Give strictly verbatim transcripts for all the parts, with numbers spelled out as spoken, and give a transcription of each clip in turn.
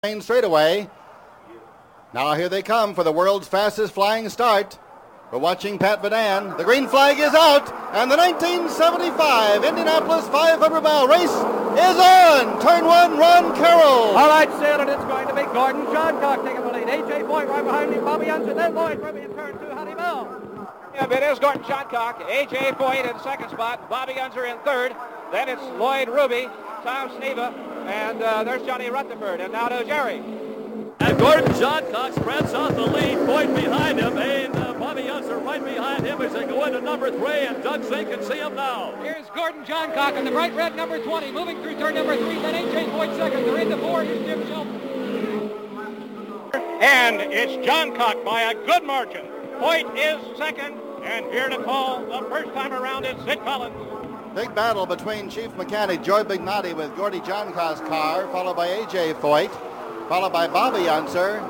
Main straightaway. Now here they come for the world's fastest flying start. We're watching Pat Vidan. The green flag is out, and the nineteen seventy-five Indianapolis five hundred mile race is on. Turn one, Ron Carroll. All right, Sid, and it's going to be Gordon Johncock taking the lead. A J Foyt right behind him. Bobby Unser, then Lloyd Ruby in turn two. Honey Bell. Yeah, it is Gordon Johncock. A J Foyt in second spot. Bobby Unser in third. Then it's Lloyd Ruby, Tom Sneva, and uh, there's Johnny Rutherford. And now to Jerry. And Gordon Johncock spreads out the lead. Foyt behind him, and uh, Bobby Unser right behind him as they go into number three, and Doug Zink can see him now. Here's Gordon Johncock in the bright red number twenty, moving through turn number three, then A J Foyt second. They're into four. Here's Jim Shelton. And it's Johncock by a good margin. Foyt is second, and here to call the first time around is Sid Collins. Big battle between Chief Mechanic Joy Bignati with Gordy Johncock's car, followed by A J Foyt, followed by Bobby Unser,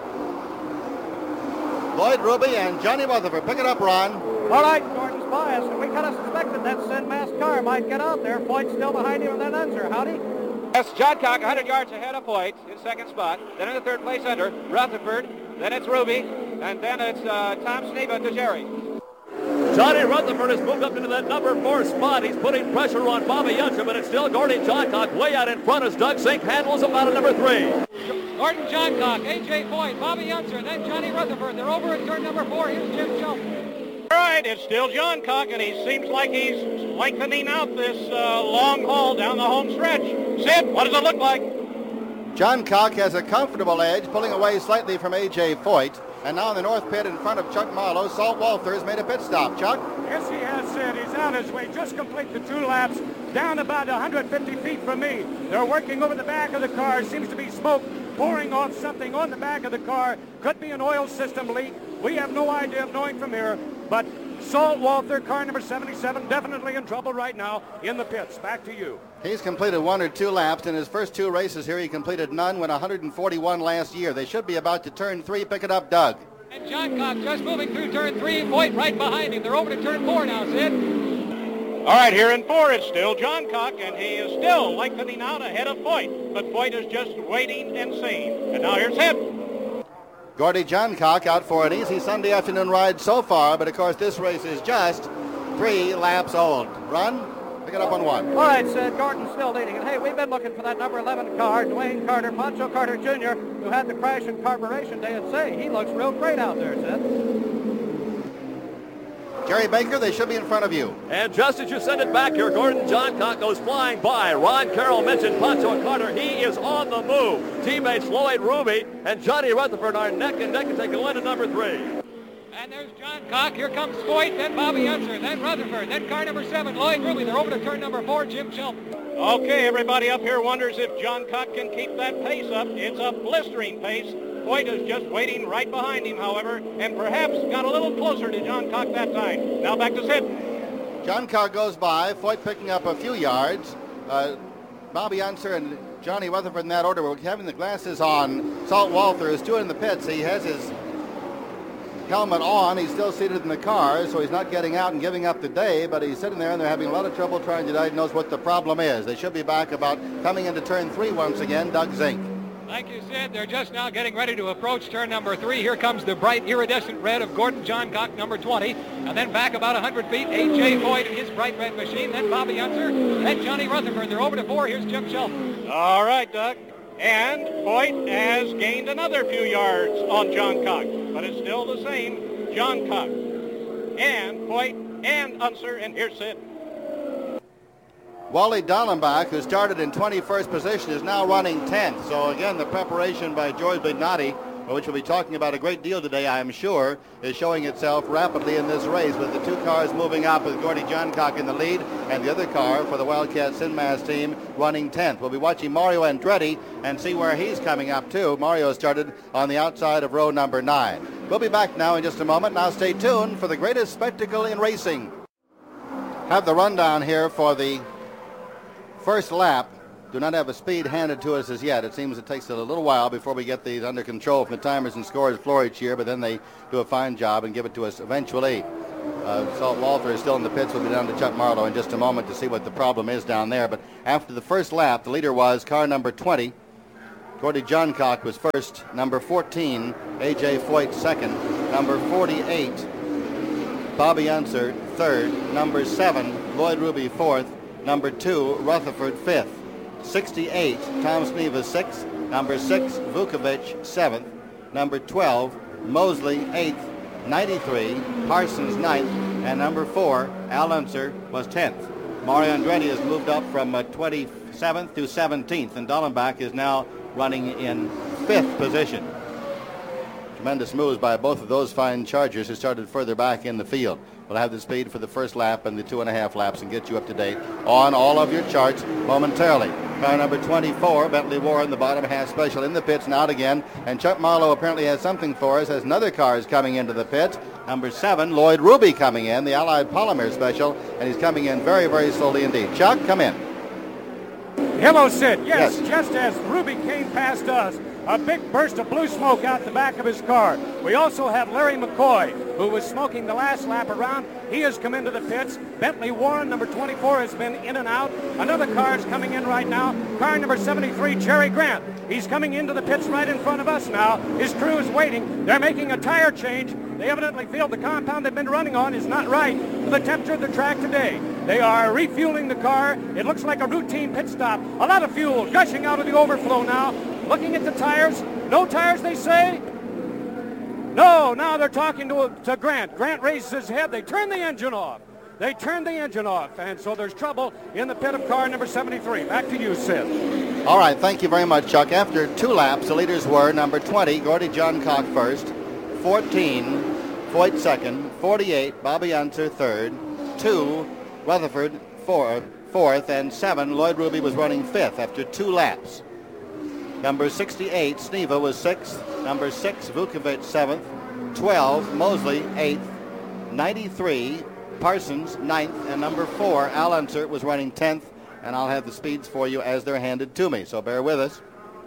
Lloyd Ruby, and Johnny Rutherford. Pick it up, Ron. All right, Gordon's biased, and we kind of suspected that Sid Mass car might get out there. Foyt's still behind him, and then Unser. Howdy? Yes, Johncock one hundred yards ahead of Foyt in second spot. Then in the third place under Rutherford. Then it's Ruby, and then it's uh, Tom Sneva to Jerry. Johnny Rutherford has moved up into that number four spot. He's putting pressure on Bobby Unser, but it's still Gordy Johncock way out in front as Doug Zink handles him out of number three. Gordon Johncock, A J Foyt, Bobby Unser, then Johnny Rutherford. They're over in turn number four. Here's Jim Shelton. All right, it's still Johncock, and he seems like he's lengthening out this uh, long haul down the home stretch. Sid, what does it look like? Johncock has a comfortable edge, pulling away slightly from A J Foyt. And now in the north pit in front of Chuck Marlowe, Salt Walther has made a pit stop. Chuck? Yes, he has, Sid. He's on his way. Just complete the two laps down about one hundred fifty feet from me. They're working over the back of the car. Seems to be smoke pouring off something on the back of the car. Could be an oil system leak. We have no idea of knowing from here. But Salt Walther, car number seventy-seven, definitely in trouble right now in the pits. Back to you. He's completed one or two laps. In his first two races here, he completed none, went one hundred forty-one last year. They should be about to turn three. Pick it up, Doug. And Johncock just moving through turn three. Foyt right behind him. They're over to turn four now, Sid. All right, here in four, it's still Johncock, and he is still lengthening out ahead of Foyt. But Foyt is just waiting and seeing. And now here's Sid. Gordy Johncock out for an easy Sunday afternoon ride so far, but of course this race is just three laps old. Run, pick it up on one. All right, Sid, Gordon's still leading. And hey, we've been looking for that number eleven car, Dwayne Carter, Pancho Carter Junior, who had the crash in Carburation Day, and say, he looks real great out there, Sid. Jerry Baker, they should be in front of you. And just as you send it back here, Gordon Johncock goes flying by. Ron Carroll mentioned Pancho Carter. He is on the move. Teammates Lloyd Ruby and Johnny Rutherford are neck and neck as they go into number three. And there's Johncock. Here comes Foyt, then Bobby Unser, then Rutherford, then car number seven, Lloyd Ruby. They're over to turn number four, Jim Shelton. Okay, everybody up here wonders if Johncock can keep that pace up. It's a blistering pace. Foyt is just waiting right behind him, however, and perhaps got a little closer to Johncock that time. Now back to Sid. Johncock goes by, Foyt picking up a few yards. Uh, Bobby Unser and Johnny Rutherford in that order. We're having the glasses on. Salt Walther is doing in the pits. He has his helmet on. He's still seated in the car, so he's not getting out and giving up the day, but he's sitting there and they're having a lot of trouble trying to diagnose what the problem is. They should be back about coming into turn three once again. Doug Zink. Like you said, they're just now getting ready to approach turn number three. Here comes the bright iridescent red of Gordon Johncock, number twenty. And then back about one hundred feet, A J Foyt in his bright red machine. Then Bobby Unser, then Johnny Rutherford. They're over to four. Here's Jim Shelton. All right, Doug. And Foyt has gained another few yards on Johncock, but it's still the same. Johncock and Foyt and Unser, and here's Sid. Wally Dallenbach, who started in twenty-first position, is now running tenth. So again, the preparation by George Bignati, which we'll be talking about a great deal today, I am sure, is showing itself rapidly in this race, with the two cars moving up with Gordy Johncock in the lead and the other car for the Wildcat Sinmas team running tenth. We'll be watching Mario Andretti and see where he's coming up to. Mario started on the outside of row number nine. We'll be back now in just a moment. Now stay tuned for the greatest spectacle in racing. Have the rundown here for the first lap. Do not have a speed handed to us as yet. It seems it takes a little while before we get these under control from the timers and scorers floor each year, but then they do a fine job and give it to us eventually. Uh, Salt Walther is still in the pits. We'll be down to Chuck Marlowe in just a moment to see what the problem is down there. But after the first lap, the leader was car number twenty, Gordy Johncock was first. Number fourteen, A J Foyt second. Number forty-eight, Bobby Unser third. Number seven, Lloyd Ruby fourth. Number two, Rutherford fifth. sixty-eight, Tom Sneva sixth. Number six, Vukovic seventh. Number twelve, Mosley eighth. ninety-three, Parsons ninth. And number four, Al Unser was tenth. Mario Andretti has moved up from uh, twenty-seventh to seventeenth, and Dallenbach is now running in fifth position. Tremendous moves by both of those fine Chargers who started further back in the field. We'll have the speed for the first lap and the two and a half laps and get you up to date on all of your charts momentarily. Car number twenty-four, Bentley Warren, the bottom half special in the pits and out again. And Chuck Marlowe apparently has something for us as another car is coming into the pits. Number seven, Lloyd Ruby coming in, the Allied Polymer special, and he's coming in very, very slowly indeed. Chuck, come in. Hello, Sid. Yes, Yes. just as Ruby came past us, a big burst of blue smoke out the back of his car. We also have Larry McCoy, who was smoking the last lap around. He has come into the pits. Bentley Warren, number twenty-four, has been in and out. Another car is coming in right now. Car number seventy-three, Jerry Grant. He's coming into the pits right in front of us now. His crew is waiting. They're making a tire change. They evidently feel the compound they've been running on is not right for the temperature of the track today. They are refueling the car. It looks like a routine pit stop. A lot of fuel gushing out of the overflow now. Looking at the tires. No tires, they say? No, now they're talking to, to Grant. Grant raises his head. They turn the engine off. They turn the engine off. And so there's trouble in the pit of car number seventy-three. Back to you, Sid. All right, thank you very much, Chuck. After two laps, the leaders were number twenty, Gordy Johncock first, fourteen, Foyt second, forty-eight, Bobby Unser third, two, Rutherford four, fourth, and seven, Lloyd Ruby was running fifth after two laps. Number sixty-eight, Sneva was sixth. Number six, Vukovic seventh. twelve, Mosley eighth. ninety-three, Parsons ninth. And number four, Al Unser was running tenth. And I'll have the speeds for you as they're handed to me, so bear with us.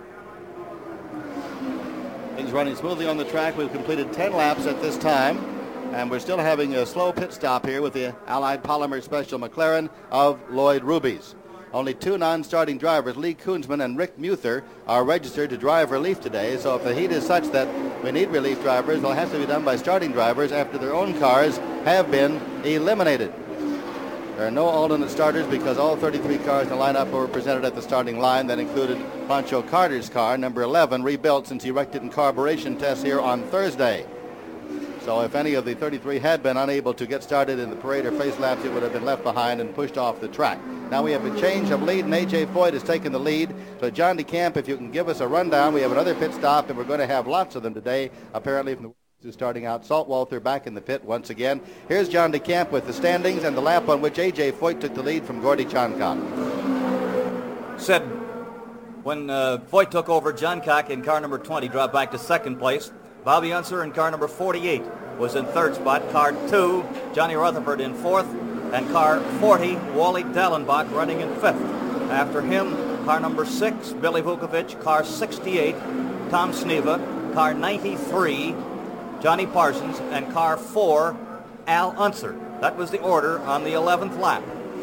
Things running smoothly on the track. We've completed ten laps at this time. And we're still having a slow pit stop here with the Allied Polymer Special McLaren of Lloyd Ruby's. Only two non-starting drivers, Lee Koonsman and Rick Muther, are registered to drive relief today. So if the heat is such that we need relief drivers, it'll have to be done by starting drivers after their own cars have been eliminated. There are no alternate starters because all thirty-three cars in the lineup were presented at the starting line. That included Pancho Carter's car, number eleven, rebuilt since he wrecked it in carburation tests here on Thursday. So if any of the thirty-three had been unable to get started in the parade or face laps, it would have been left behind and pushed off the track. Now we have a change of lead, and A J Foyt has taken the lead. So John DeCamp, if you can give us a rundown, we have another pit stop, and we're going to have lots of them today, apparently from the starting out. Salt Walther back in the pit once again. Here's John DeCamp with the standings and the lap on which A J Foyt took the lead from Gordy Johncock. Said when uh, Foyt took over, Johncock in car number twenty dropped back to second place. Bobby Unser in car number forty-eight was in third spot. Car two, Johnny Rutherford in fourth. And car forty, Wally Dallenbach running in fifth. After him, car number six, Billy Vukovic. Car sixty-eight, Tom Sneva. Car ninety-three, Johnny Parsons. And car four, Al Unser. That was the order on the eleventh lap.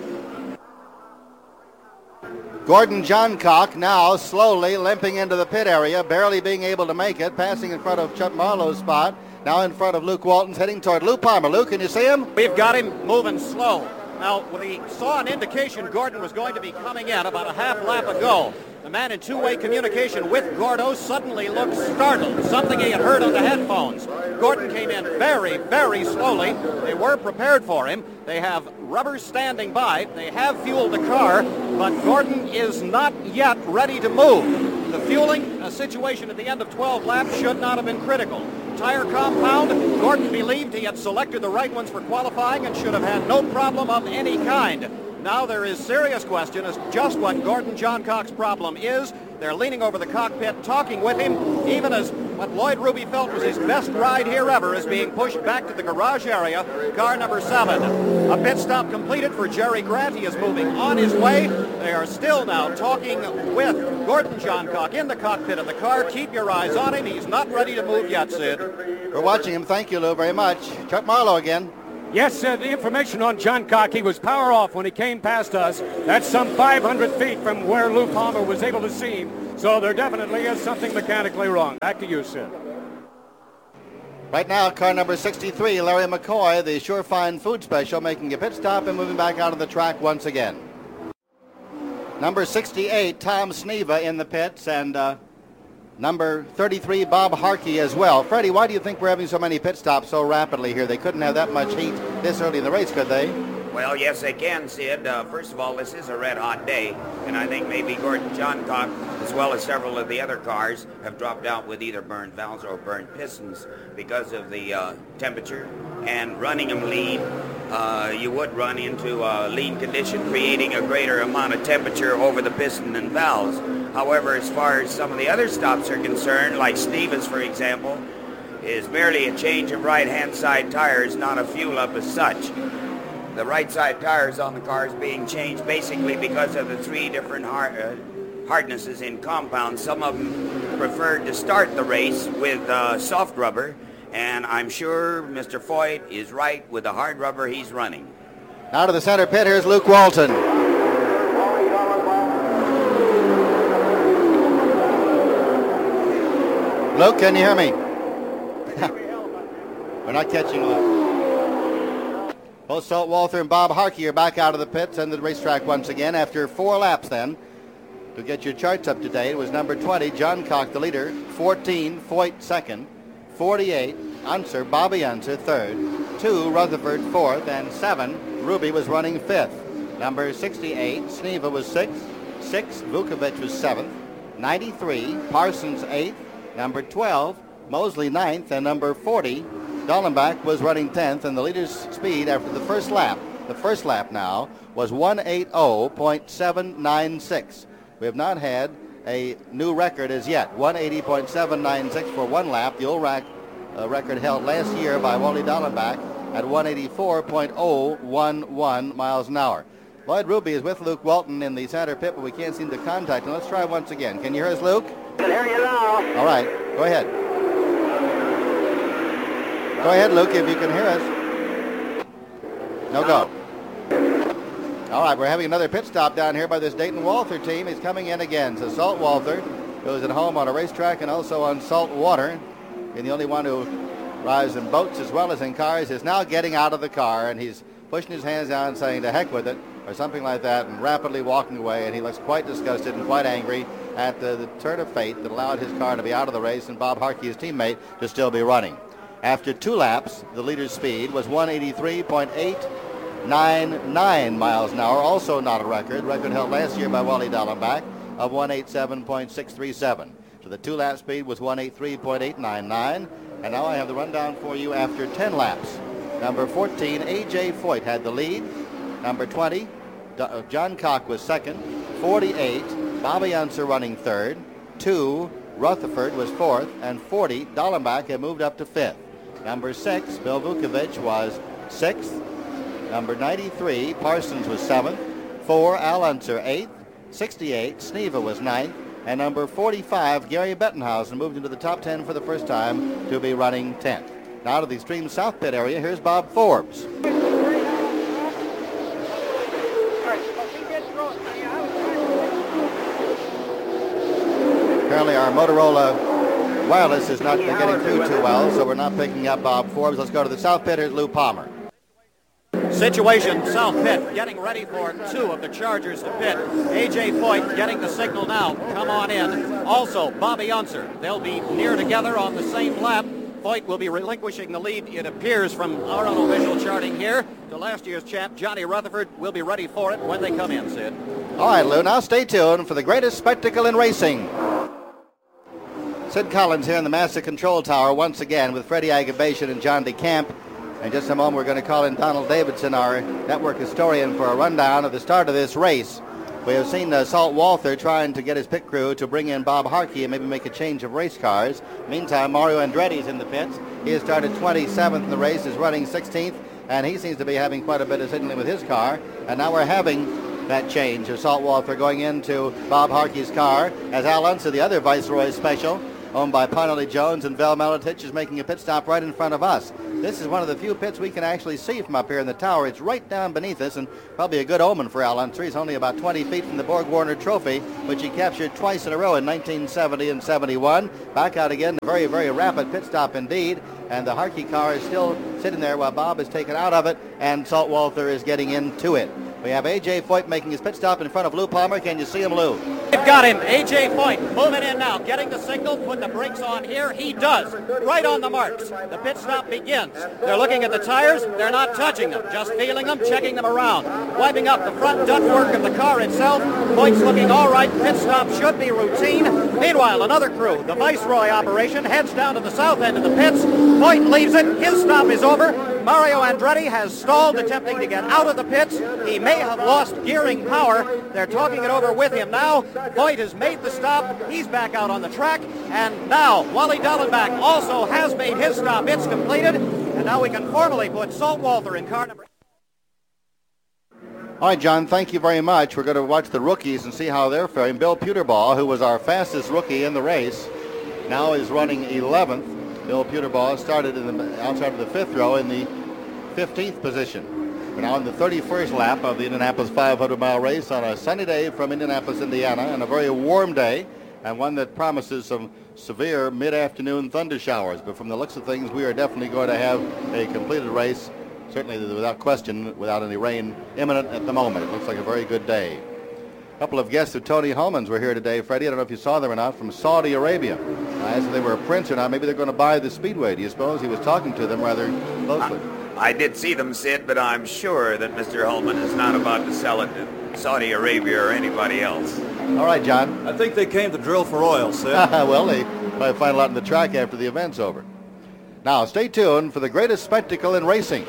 Gordon Johncock now slowly limping into the pit area, barely being able to make it, passing in front of Chuck Marlowe's spot. Now in front of Luke Walton's, heading toward Lou Palmer. Lou, can you see him? We've got him moving slow. Now, we saw an indication Gordon was going to be coming in about a half lap ago. The man in two-way communication with Gordo suddenly looked startled, something he had heard on the headphones. Gordon came in very, very slowly. They were prepared for him. They have rubbers standing by. They have fueled the car, but Gordon is not yet ready to move. The fueling uh, situation at the end of twelve laps should not have been critical. Tire compound, Gordon believed he had selected the right ones for qualifying and should have had no problem of any kind. Now there is serious question as just what Gordon Johncock's problem is. They're leaning over the cockpit, talking with him, even as what Lloyd Ruby felt was his best ride here ever is being pushed back to the garage area. Car number seven. A pit stop completed for Jerry Grant. He is moving on his way. They are still now talking with Gordon Johncock in the cockpit of the car. Keep your eyes on him. He's not ready to move yet, Sid. We're watching him. Thank you, Lou, very much. Chuck Marlowe again. Yes, uh, the information on Johncock, he was power off when he came past us. That's some five hundred feet from where Lou Palmer was able to see him. So there definitely is something mechanically wrong. Back to you, Sid. Right now, car number sixty-three, Larry McCoy, the Surefine Food Special, making a pit stop and moving back out of the track once again. Number sixty-eight, Tom Sneva in the pits, and uh, number thirty-three, Bob Harkey as well. Freddie, why do you think we're having so many pit stops so rapidly here? They couldn't have that much heat this early in the race, could they? Well, yes, they can, Sid. Uh, first of all, this is a red-hot day, and I think maybe Gordon Johncock, as well as several of the other cars, have dropped out with either burned valves or burned pistons because of the uh, temperature. And running them lean, uh, you would run into a lean condition, creating a greater amount of temperature over the piston and valves. However, as far as some of the other stops are concerned, like Steve's, for example, is merely a change of right-hand side tires, not a fuel-up as such. The right side tires on the cars being changed basically because of the three different hard, uh, hardnesses in compound. Some of them preferred to start the race with uh, soft rubber, and I'm sure Mister Foyt is right with the hard rubber he's running. Out of the center pit, here's Luke Walton. Luke, can you hear me? We're not catching Luke. Both Salt Walther and Bob Harkey are back out of the pits and the racetrack once again after four laps then. To get your charts up to date, it was number twenty, Johncock, the leader, fourteen, Foyt second, forty-eight, Unser, Bobby Unser third, two, Rutherford fourth, and seven, Ruby was running fifth. Number sixty-eight, Sneva was sixth, six, Vukovic was seventh, ninety-three, Parsons eighth, number twelve, Mosley ninth, and number forty, Dallenbach was running tenth, and the leader's speed after the first lap, the first lap now, was one eighty point seven nine six. We have not had a new record as yet, one eighty point seven nine six for one lap. The old rack, uh, record held last year by Wally Dallenbach at one eighty-four point oh one one miles an hour. Lloyd Ruby is with Luke Walton in the center pit, but we can't seem to contact him. Let's try once again. Can you hear us, Luke? I can hear you now. All right, go ahead. Go ahead, Luke, if you can hear us. No go. All right, we're having another pit stop down here by this Dayton Walther team. He's coming in again. So Salt Walther, who's at home on a racetrack and also on salt water, and the only one who drives in boats as well as in cars, is now getting out of the car, and he's pushing his hands down saying, to heck with it, or something like that, and rapidly walking away, and he looks quite disgusted and quite angry at the, the turn of fate that allowed his car to be out of the race and Bob Harkey, his teammate, to still be running. After two laps, the leader's speed was one eighty-three point eight nine nine miles an hour, also not a record. Record held last year by Wally Dallenbach of one eighty-seven point six three seven. So the two-lap speed was one eighty-three point eight nine nine. And now I have the rundown for you after ten laps. Number fourteen, A J Foyt had the lead. Number twenty, Johncock was second. forty-eight, Bobby Unser running third. two, Rutherford was fourth. And forty, Dallenbach had moved up to fifth. Number six, Bill Vukovic was sixth. Number ninety-three, Parsons was seventh. four, Al Unser eighth. sixty-eight, Sneva was ninth. And number forty-five, Gary Bettenhausen, moved into the top ten for the first time to be running tenth. Now to the extreme south pit area, here's Bob Forbes. Apparently our Motorola wireless is not getting through too well, so we're not picking up Bob Forbes. Let's go to the south pit. Here's Lou Palmer. Situation, south pit, getting ready for two of the Chargers to pit. A J Foyt getting the signal now. Come on in. Also, Bobby Unser. They'll be near together on the same lap. Foyt will be relinquishing the lead, it appears, from our unofficial charting here to last year's champ, Johnny Rutherford. Will be ready for it when they come in, Sid. All right, Lou, now stay tuned for the greatest spectacle in racing. Sid Collins here in the Master Control Tower once again with Freddie Agabation and John DeCamp. In just a moment, we're going to call in Donald Davidson, our network historian, for a rundown of the start of this race. We have seen uh, Salt Walther trying to get his pit crew to bring in Bob Harkey and maybe make a change of race cars. Meantime, Mario Andretti's in the pits. He has started twenty-seventh in the race, is running sixteenth, and he seems to be having quite a bit of signaling with his car. And now we're having that change of Salt Walther going into Bob Harkey's car as Al Unser, the other Viceroy special, owned by Parnelli Jones, and Vel Maletich is making a pit stop right in front of us. This is one of the few pits we can actually see from up here in the tower. It's right down beneath us, and probably a good omen for Al Unser. He's only about twenty feet from the Borg Warner Trophy, which he captured twice in a row in nineteen seventy and seventy-one. Back out again, a very, very rapid pit stop indeed, and the Harkey car is still sitting there while Bob is taken out of it, and Salt Walther is getting into it. We have A J. Foyt making his pit stop in front of Lou Palmer. Can you see him, Lou? They've got him. A J. Foyt moving in now, getting the signal, put the brakes on here. He does. Right on the marks. The pit stop begins. They're looking at the tires. They're not touching them, just feeling them, checking them around. Wiping up the front ductwork of the car itself. Foyt's looking all right. Pit stop should be routine. Meanwhile, another crew, the Viceroy operation, heads down to the south end of the pits. Foyt leaves it. His stop is over. Mario Andretti has stalled, attempting to get out of the pits. He may have lost gearing power. They're talking it over with him now. Foyt has made the stop. He's back out on the track. And now, Wally Dallenbach also has made his stop. It's completed. And now we can formally put Salt Walther in car number... All right, John, thank you very much. We're going to watch the rookies and see how they're faring. Bill Puterbaugh, who was our fastest rookie in the race, now is running eleventh. Bill Puterbaugh started in the outside of the fifth row in the fifteenth position. We're now in the thirty-first lap of the Indianapolis five hundred mile race on a sunny day from Indianapolis, Indiana, and a very warm day, and one that promises some severe mid-afternoon thunder showers. But from the looks of things, we are definitely going to have a completed race, certainly without question, without any rain imminent at the moment. It looks like a very good day. A couple of guests of Tony Holman's were here today, Freddie. I don't know if you saw them or not, from Saudi Arabia. I asked if they were a prince or not. Maybe they're going to buy the Speedway. Do you suppose? He was talking to them rather closely. I, I did see them, Sid, but I'm sure that Mister Holman is not about to sell it to Saudi Arabia or anybody else. All right, John. I think they came to drill for oil, Sid. Well, they probably find out on the track after the event's over. Now, stay tuned for the greatest spectacle in racing.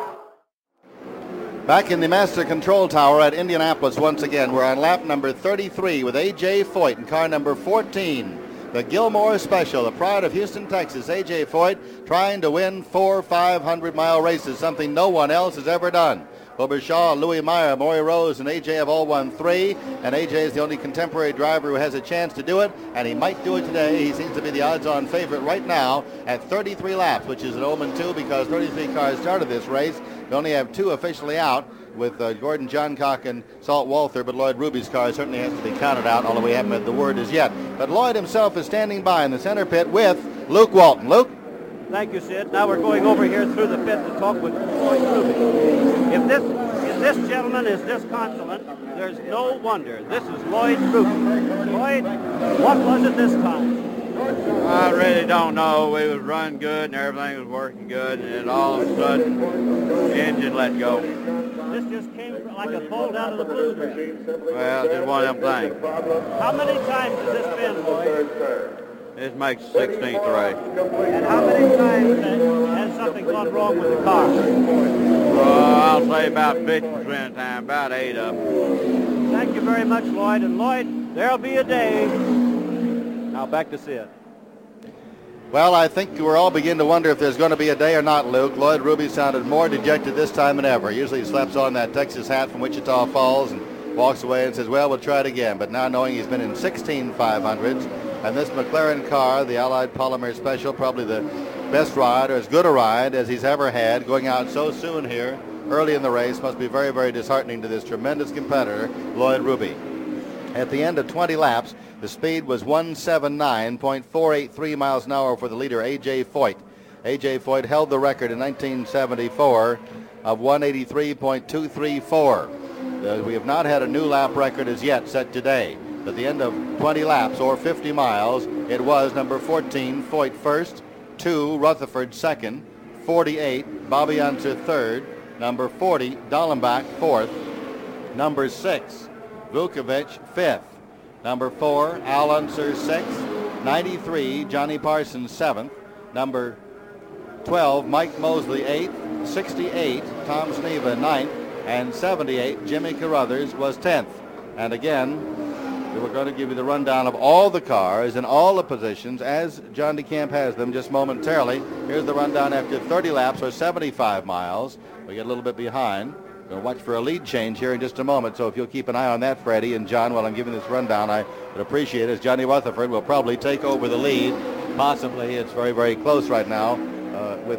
Back in the Master Control Tower at Indianapolis once again. We're on lap number thirty-three with A J. Foyt in car number fourteen. The Gilmore Special, the pride of Houston, Texas. A J. Foyt trying to win four five hundred mile races, something no one else has ever done. Wilbur Shaw, Louis Meyer, Maury Rose, and A J have all won three, and A J is the only contemporary driver who has a chance to do it, and he might do it today. He seems to be the odds-on favorite right now at thirty-three laps, which is an omen too, because thirty-three cars started this race. We only have two officially out, with uh, Gordon Johncock and Salt Walther, but Lloyd Ruby's car certainly has to be counted out, although we haven't had the word as yet. But Lloyd himself is standing by in the center pit with Luke Walton. Luke? Thank you, Sid. Now we're going over here through the pit to talk with Lloyd Ruby. If this, if this gentleman is disconsolate, there's no wonder. This is Lloyd Ruby. Lloyd, what was it this time? I really don't know. We was running good and everything was working good, and then all of a sudden, the engine let go. This just came like a bolt out of the blue then. Well, just one of them things. How many times has this been, Lloyd? This makes the sixteenth race. And how many times has something gone wrong with the car? Well, I'll say about fifty percent of the time, about eight of them. Thank you very much, Lloyd. And Lloyd, there'll be a day. Now back to Sid. Well, I think we're all beginning to wonder if there's going to be a day or not, Luke. Lloyd Ruby sounded more dejected this time than ever. Usually he slaps on that Texas hat from Wichita Falls and walks away and says, well, we'll try it again. But now knowing he's been in sixteen five hundreds, and this McLaren car, the Allied Polymer Special, probably the best ride or as good a ride as he's ever had, going out so soon here early in the race must be very, very disheartening to this tremendous competitor, Lloyd Ruby. At the end of twenty laps, the speed was one seventy-nine point four eight three miles an hour for the leader, A J. Foyt. A J. Foyt held the record in nineteen seventy-four of one eighty-three point two three four. Uh, we have not had a new lap record as yet set today. At the end of twenty laps, or fifty miles, it was number fourteen, Foyt first, two, Rutherford second, forty-eight, Bobby Unser third, number forty, Dallenbach fourth, number six, Vukovic fifth, number four, Al Unser sixth, ninety-three, Johnny Parsons seventh, number twelve, Mike Mosley eighth, sixty-eight, Tom Sneva ninth, and seventy-eight, Jimmy Carruthers was tenth. And again, we're going to give you the rundown of all the cars and all the positions as John DeCamp has them just momentarily. Here's the rundown after thirty laps or seventy-five miles. We get a little bit behind. We'll watch for a lead change here in just a moment, so if you'll keep an eye on that, Freddie and John, while I'm giving this rundown, I would appreciate it, as Johnny Rutherford will probably take over the lead. Possibly. It's very, very close right now uh, with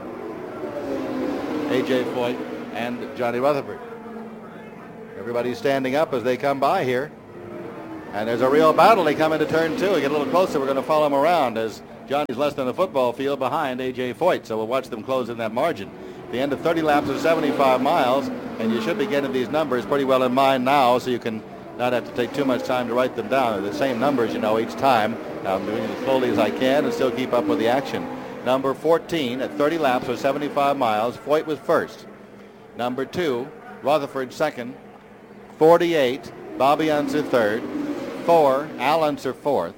A J Foyt and Johnny Rutherford. Everybody's standing up as they come by here. And there's a real battle. They come into turn two. We get a little closer. We're going to follow them around as Johnny's less than a football field behind A J Foyt. So we'll watch them close in that margin. The end of thirty laps of seventy-five miles, and you should be getting these numbers pretty well in mind now, so you can not have to take too much time to write them down. They're the same numbers, you know, each time. I'm doing it as slowly as I can and still keep up with the action. Number fourteen at thirty laps or seventy-five miles, Foyt was first. Number two, Rutherford second. forty-eight, Bobby Unser third. Four, Al Unser fourth.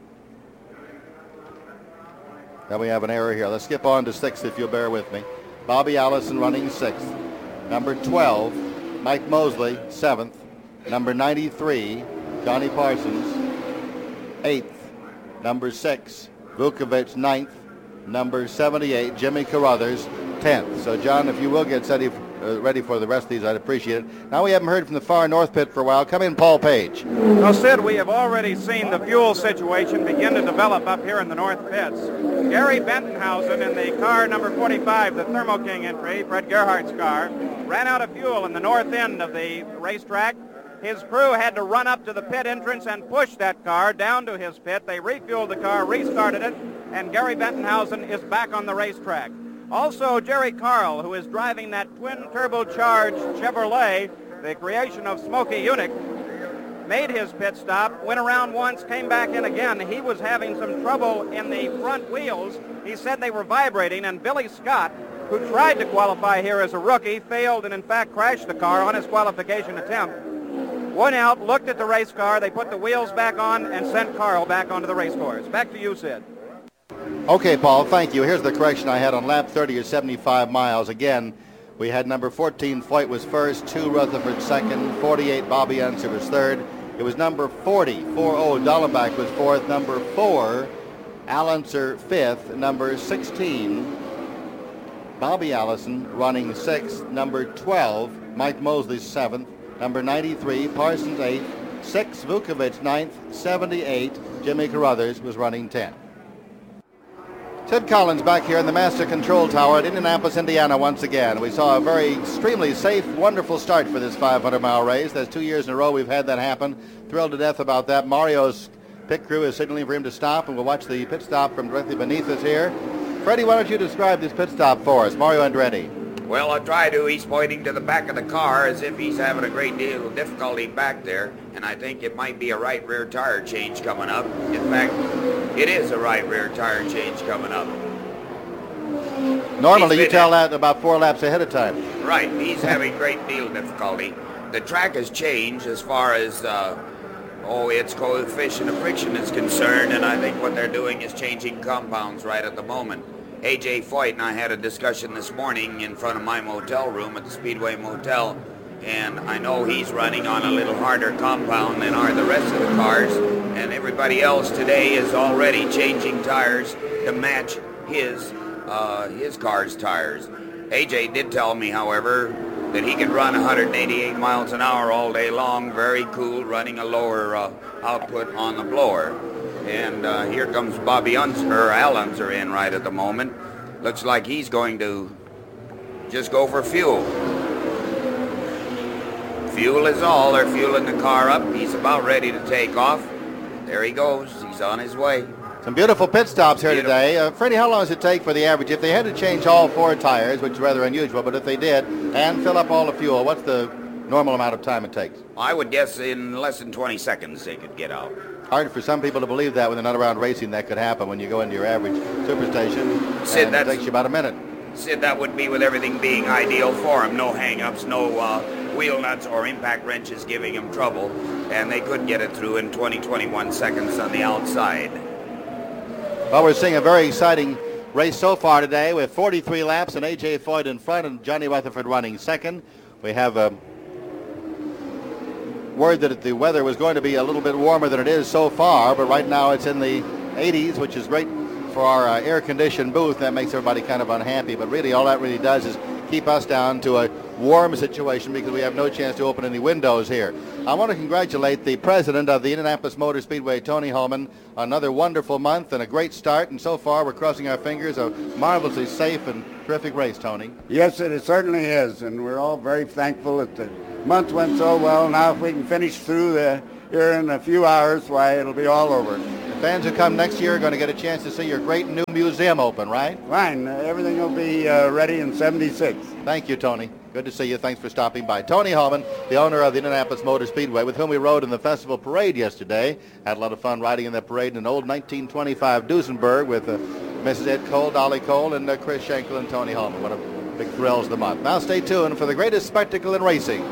Then we have an error here. Let's skip on to sixth if you'll bear with me. Bobby Allison running sixth. Number twelve, Mike Mosley, seventh. Number ninety-three, Johnny Parsons, eighth. Number six, Vukovic, ninth. Number seventy-eight, Jimmy Carruthers, tenth. So, John, if you will get ready, uh, ready for the rest of these, I'd appreciate it. Now we haven't heard from the far north pit for a while. Come in, Paul Page. Well, Sid, we have already seen the fuel situation begin to develop up here in the north pits. Gary Bentonhausen in the car number forty-five, the Thermo King entry, Fred Gerhardt's car, ran out of fuel in the north end of the racetrack. His crew had to run up to the pit entrance and push that car down to his pit. They refueled the car, restarted it, and Gary Bentonhausen is back on the racetrack. Also, Jerry Carl, who is driving that twin turbocharged Chevrolet, the creation of Smokey Yunick, made his pit stop, went around once, came back in again. He was having some trouble in the front wheels. He said they were vibrating, and Billy Scott, who tried to qualify here as a rookie, failed and in fact crashed the car on his qualification attempt. Went out, looked at the race car, they put the wheels back on and sent Carl back onto the race course. Back to you, Sid. Okay, Paul, thank you. Here's the correction I had on lap thirty or seventy-five miles. Again, we had number fourteen, Foyt was first, two, Rutherford second, forty-eight, Bobby Unser was third. It was number forty, four oh, Dallenbach was fourth, number four, Al Unser fifth, number sixteen, Bobby Allison running sixth, number twelve, Mike Mosley seventh, number ninety-three, Parsons eighth, six, Vukovic ninth, seventy-eight, Jimmy Carruthers was running tenth. Sid Collins back here in the Master Control Tower at Indianapolis, Indiana once again. We saw a very extremely safe, wonderful start for this five hundred mile race. That's two years in a row we've had that happen. Thrilled to death about that. Mario's pit crew is signaling for him to stop, and we'll watch the pit stop from directly beneath us here. Freddie, why don't you describe this pit stop for us? Mario Andretti. Well, I'll try to. He's pointing to the back of the car as if he's having a great deal of difficulty back there, and I think it might be a right rear tire change coming up. In fact, it is a right rear tire change coming up. Normally you tell that about four laps ahead of time. Right, he's having a great deal of difficulty. The track has changed as far as, uh, oh, its coefficient of friction is concerned, and I think what they're doing is changing compounds right at the moment. A J Foyt and I had a discussion this morning in front of my motel room at the Speedway Motel, and I know he's running on a little harder compound than are the rest of the cars, and everybody else today is already changing tires to match his uh, his car's tires. A J did tell me, however, that he could run one hundred eighty-eight miles an hour all day long, very cool, running a lower uh, output on the blower. And uh, here comes Bobby Unser, or Al Unser in right at the moment. Looks like he's going to just go for fuel. Fuel is all. They're fueling the car up. He's about ready to take off. There he goes. He's on his way. Some beautiful pit stops here Beautiful. today. Uh, Freddie, how long does it take for the average? If they had to change all four tires, which is rather unusual, but if they did, and fill up all the fuel, what's the normal amount of time it takes? I would guess in less than twenty seconds they could get out. Hard for some people to believe that when they're not around racing that could happen when you go into your average superstation. Sid, and it takes you about a minute. Sid, that would be with everything being ideal for him. No hang-ups, no uh, wheel nuts or impact wrenches giving him trouble. And they could get it through in twenty, twenty-one seconds on the outside. Well, we're seeing a very exciting race so far today with forty-three laps and A J Foyt in front and Johnny Rutherford running second. We have a word that the weather was going to be a little bit warmer than it is so far, but right now it's in the eighties, which is great for our uh, air-conditioned booth. That makes everybody kind of unhappy, but really all that really does is keep us down to a warm situation because we have no chance to open any windows here. I want to congratulate the president of the Indianapolis Motor Speedway, Tony Hulman, on another wonderful month and a great start. And so far, we're crossing our fingers, a marvelously safe and terrific race, Tony. Yes, it, it certainly is, and we're all very thankful that the month went so well. Now if we can finish through the, here in a few hours, why, it'll be all over. The fans who come next year are going to get a chance to see your great new museum open, right? Fine. Uh, everything will be uh, ready in seventy-six. Thank you, Tony. Good to see you. Thanks for stopping by. Tony Hulman, the owner of the Indianapolis Motor Speedway, with whom we rode in the festival parade yesterday. Had a lot of fun riding in the parade in an old nineteen twenty-five Duesenberg with uh, Missus Ed Cole, Dolly Cole, and uh, Chris Schenkel and Tony Hulman. One of the big thrills of the month. Now stay tuned for the greatest spectacle in racing.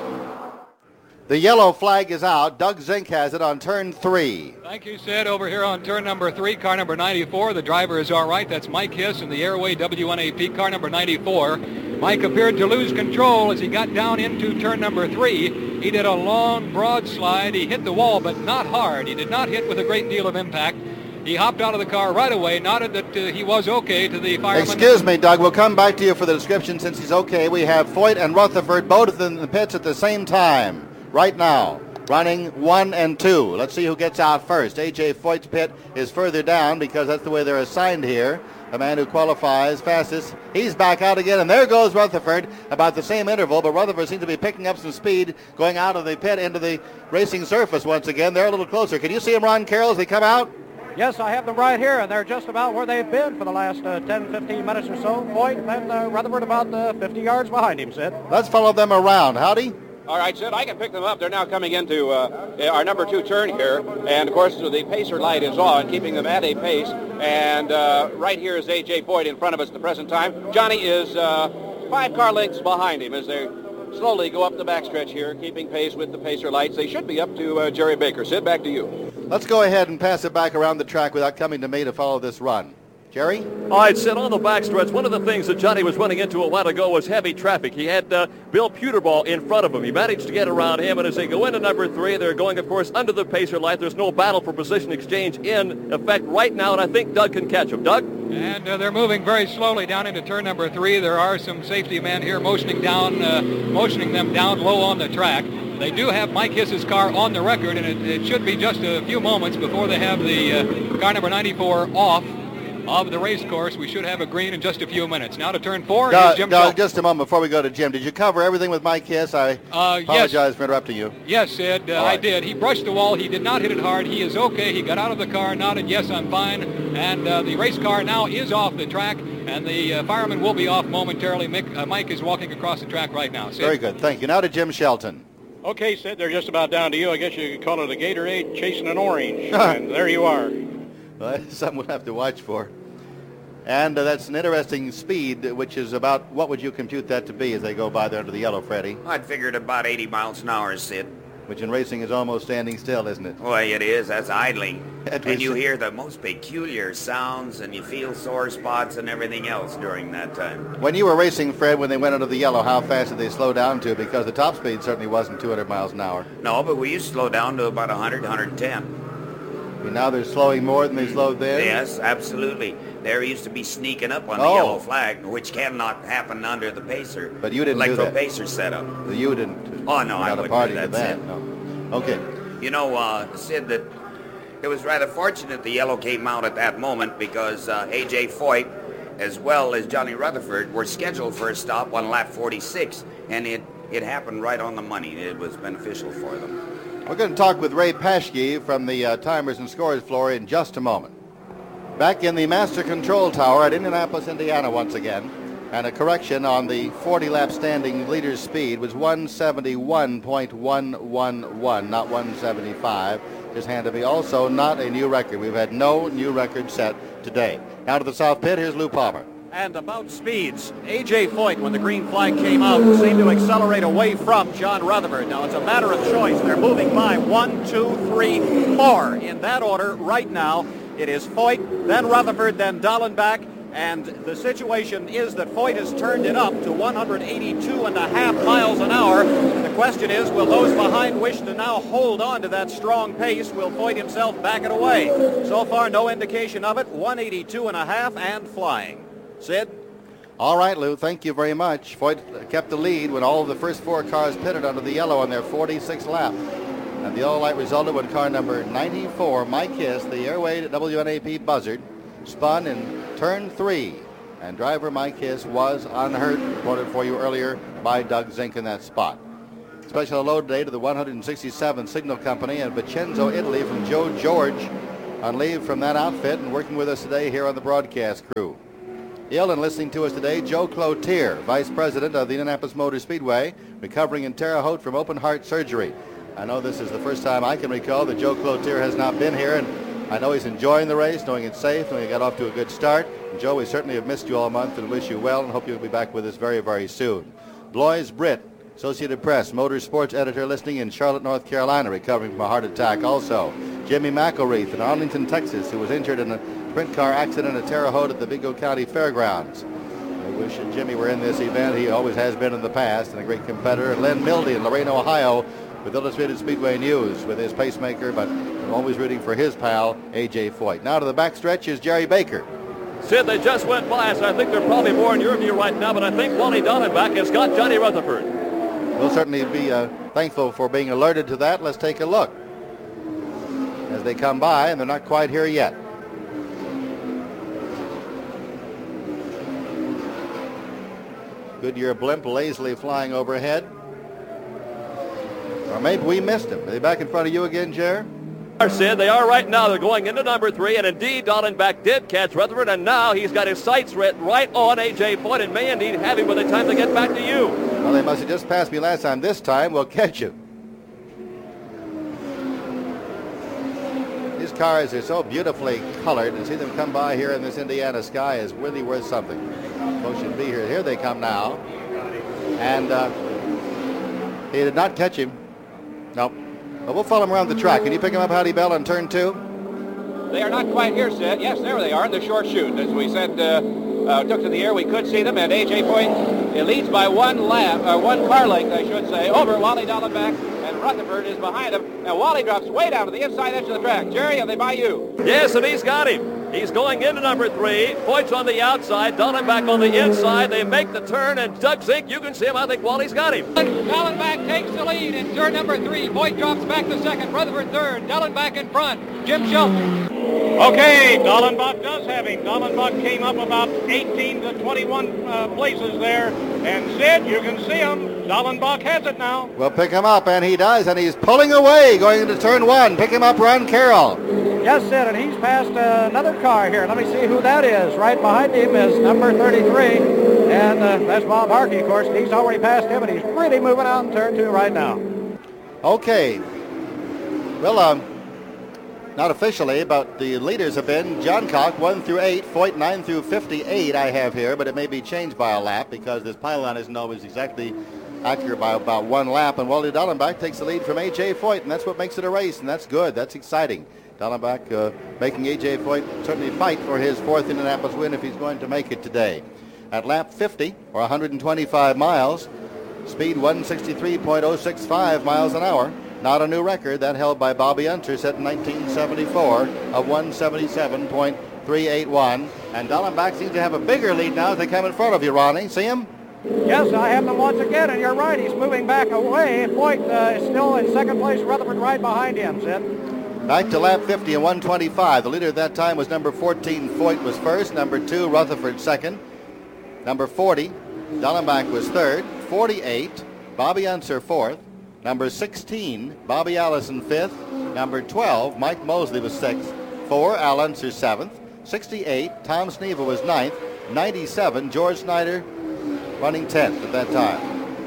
The yellow flag is out. Doug Zink has it on turn three. Thank you, Sid. Over here on turn number three, car number ninety-four. The driver is all right. That's Mike Hiss in the Airway W N A P, car number ninety-four. Mike appeared to lose control as he got down into turn number three. He did a long, broad slide. He hit the wall, but not hard. He did not hit with a great deal of impact. He hopped out of the car right away, nodded that uh, he was okay to the fireman. Excuse me, Doug. We'll come back to you for the description since he's okay. We have Foyt and Rutherford both in the pits at the same time. Right now, running one and two. Let's see who gets out first. A J Foyt's pit is further down because that's the way they're assigned here. The man who qualifies fastest, he's back out again, and there goes Rutherford, about the same interval, but Rutherford seems to be picking up some speed, going out of the pit into the racing surface once again. They're a little closer. Can you see him, Ron Carroll, as they come out? Yes, I have them right here, and they're just about where they've been for the last uh, ten, fifteen minutes or so. Foyt and uh, Rutherford about uh, fifty yards behind him, Sid. Let's follow them around. Howdy. All right, Sid, I can pick them up. They're now coming into uh, our number two turn here. And, of course, the pacer light is on, keeping them at a pace. And uh, right here is A J Foyt in front of us at the present time. Johnny is uh, five car lengths behind him as they slowly go up the backstretch here, keeping pace with the pacer lights. They should be up to uh, Jerry Baker. Sid, back to you. Let's go ahead and pass it back around the track without coming to me to follow this run. Jerry? All right, Sid, on the backstretch, one of the things that Johnny was running into a while ago was heavy traffic. He had uh, Bill Puterball in front of him. He managed to get around him, and as they go into number three, they're going, of course, under the pacer light. There's no battle for position exchange in effect right now, and I think Doug can catch him. Doug? And uh, they're moving very slowly down into turn number three. There are some safety men here motioning down, uh, motioning them down low on the track. They do have Mike Hiss's car on the record, and it, it should be just a few moments before they have the uh, car number ninety-four off of the race course. We should have a green in just a few minutes. Now to turn four, Doug, is Jim Doug, Shelton. just a moment before we go to Jim. Did you cover everything with Mike Hiss? I uh, apologize yes. for interrupting you. Yes, Sid, uh, right. I did. He brushed the wall. He did not hit it hard. He is okay. He got out of the car, nodded, yes, I'm fine. And uh, the race car now is off the track, and the uh, fireman will be off momentarily. Mick, uh, Mike is walking across the track right now. Sid. Very good. Thank you. Now to Jim Shelton. Okay, Sid, they're just about down to you. I guess you could call it a Gatorade chasing an orange. And there you are. Well, that's something we'll have to watch for. And uh, that's an interesting speed, which is about, what would you compute that to be as they go by there under the yellow, Freddie? I'd figured about eighty miles an hour, Sid. Which in racing is almost standing still, isn't it? Well, it is. That's idling. That and was- you hear the most peculiar sounds, and you feel sore spots and everything else during that time. When you were racing, Fred, when they went under the yellow, how fast did they slow down to? Because the top speed certainly wasn't two hundred miles an hour. No, but we used to slow down to about one hundred, one ten. And now they're slowing more than they slowed then? Yes, absolutely. There used to be sneaking up on the Oh. yellow flag, which cannot happen under the pacer. But you didn't do Electro that. pacer setup. You didn't. Oh, no, You're I not a wouldn't party do to that, that. Sid. No. Okay. You know, uh, Sid, that it was rather fortunate the yellow came out at that moment because uh, A J Foyt, as well as Johnny Rutherford, were scheduled for a stop on lap forty-six, and it, it happened right on the money. It was beneficial for them. We're going to talk with Ray Paschke from the uh, Timers and Scores floor in just a moment. Back in the Master Control Tower at Indianapolis, Indiana once again. And a correction on the forty-lap standing leader's speed was one seventy-one point one one one, not one seventy-five. Just handed me also not a new record. We've had no new record set today. Now to the South Pit, here's Lou Palmer. And about speeds, A J Foyt, when the green flag came out, seemed to accelerate away from John Rutherford. Now, it's a matter of choice. They're moving by one, two, three, four. In that order right now, it is Foyt, then Rutherford, then Dallenbach. And the situation is that Foyt has turned it up to one eighty-two and a half miles an hour. The question is, will those behind wish to now hold on to that strong pace? Will Foyt himself back it away? So far, no indication of it. one eighty-two and a half and flying. Sid? All right, Lou, thank you very much. Foyt kept the lead when all of the first four cars pitted under the yellow on their forty-sixth lap. And the yellow light resulted when car number ninety-four, Mike Hiss, the Airway W N A P Buzzard, spun in turn three. And driver Mike Hiss was unhurt, reported for you earlier by Doug Zink in that spot. Special hello today to the one hundred sixty-seventh Signal Company in Vicenzo, Italy, from Joe George on leave from that outfit and working with us today here on the broadcast crew. Ill and listening to us today, Joe Cloutier, Vice President of the Indianapolis Motor Speedway, recovering in Terre Haute from open heart surgery. I know this is the first time I can recall that Joe Cloutier has not been here, and I know he's enjoying the race, knowing it's safe, knowing he got off to a good start. And Joe, we certainly have missed you all month and wish you well and hope you'll be back with us very, very soon. Blois Britt, Associated Press, Motorsports Editor, listening in Charlotte, North Carolina, recovering from a heart attack also. Jimmy McElreath in Arlington, Texas, who was injured in a sprint car accident at Terre Haute at the Vigo County Fairgrounds. I wish that Jimmy were in this event. He always has been in the past and a great competitor. Len Mildy in Lorain, Ohio, with Illustrated Speedway News with his pacemaker, but I'm always rooting for his pal, A J Foyt. Now to the backstretch is Jerry Baker. Sid, they just went by us. I think they're probably more in your view right now, but I think Wally Dallenbach has got Johnny Rutherford. We'll certainly be uh, thankful for being alerted to that. Let's take a look as they come by, and they're not quite here yet. Goodyear blimp lazily flying overhead. Or maybe we missed him. Are they back in front of you again, Jer? Sid, they are right now. They're going into number three, and indeed Dallenbach did catch Rutherford, and now he's got his sights right on A J Foyt and may indeed have him by the time they get back to you. Well, they must have just passed me last time. This time we'll catch you. These cars are so beautifully colored, and see them come by here in this Indiana sky is really worth something. Folks should be here. Here they come now. And uh, he did not catch him. Nope. But we'll follow him around the track. Can you pick him up, Howdy Bell, on turn two? They are not quite here, Sid. Yes, there they are in the short chute. As we said, uh, uh, took to the air, we could see them, and A J Foyt it leads by one lap, or one car length, I should say, over Wally Dallenbach, and Rutherford is behind him. Now Wally drops way down to the inside edge of the track. Jerry, are they by you? Yes, and he's got him. He's going into number three. Foyt's on the outside, Dallenbach on the inside. They make the turn, and Doug Zink, you can see him. I think Wally's got him. Dallenbach takes the lead in turn number three. Foyt drops back to second. Rutherford third. Dallenbach in front. Jim Shelton. Okay, Dallenbach does have him. Dallenbach came up about eighteen to twenty-one uh, places there. And Sid, you can see him. Dallenbach has it now. We'll pick him up, and he does, and he's pulling away going into turn one. Pick him up, Ron Carroll. Yes, Sid, and he's passed uh, another car here. Let me see who that is. Right behind him is number thirty-three, and uh, that's Bob Harkey, of course. He's already passed him, and he's really moving out in turn two right now. Okay. Well, um, not officially, but the leaders have been John Cock, one through eight, Foyt, nine through fifty-eight I have here, but it may be changed by a lap because this pylon isn't always exactly accurate by about one lap, and Wally Dallenbach takes the lead from A J Foyt, and that's what makes it a race, and that's good. That's exciting. Dallenbach uh, making A J Foyt certainly fight for his fourth Indianapolis win if he's going to make it today. At lap fifty, or one hundred twenty-five miles, speed one sixty-three point oh six five miles an hour. Not a new record. That held by Bobby Unser, set in nineteen seventy-four, of one seventy-seven point three eight one. And Dallenbach seems to have a bigger lead now as they come in front of you, Ronnie. See him? Yes, I have them once again, and you're right. He's moving back away. Foyt uh, is still in second place. Rutherford right behind him, Sid. Back to lap fifty and one twenty-five. The leader at that time was number fourteen, Foyt was first. Number two, Rutherford second. Number forty, Dallenbach was third. forty-eight, Bobby Unser fourth. Number sixteen, Bobby Allison fifth. Number twelve, Mike Mosley was sixth. Four, Al Unser seventh. sixty-eight, Tom Sneva was ninth. ninety-seven, George Snyder running tenth at that time.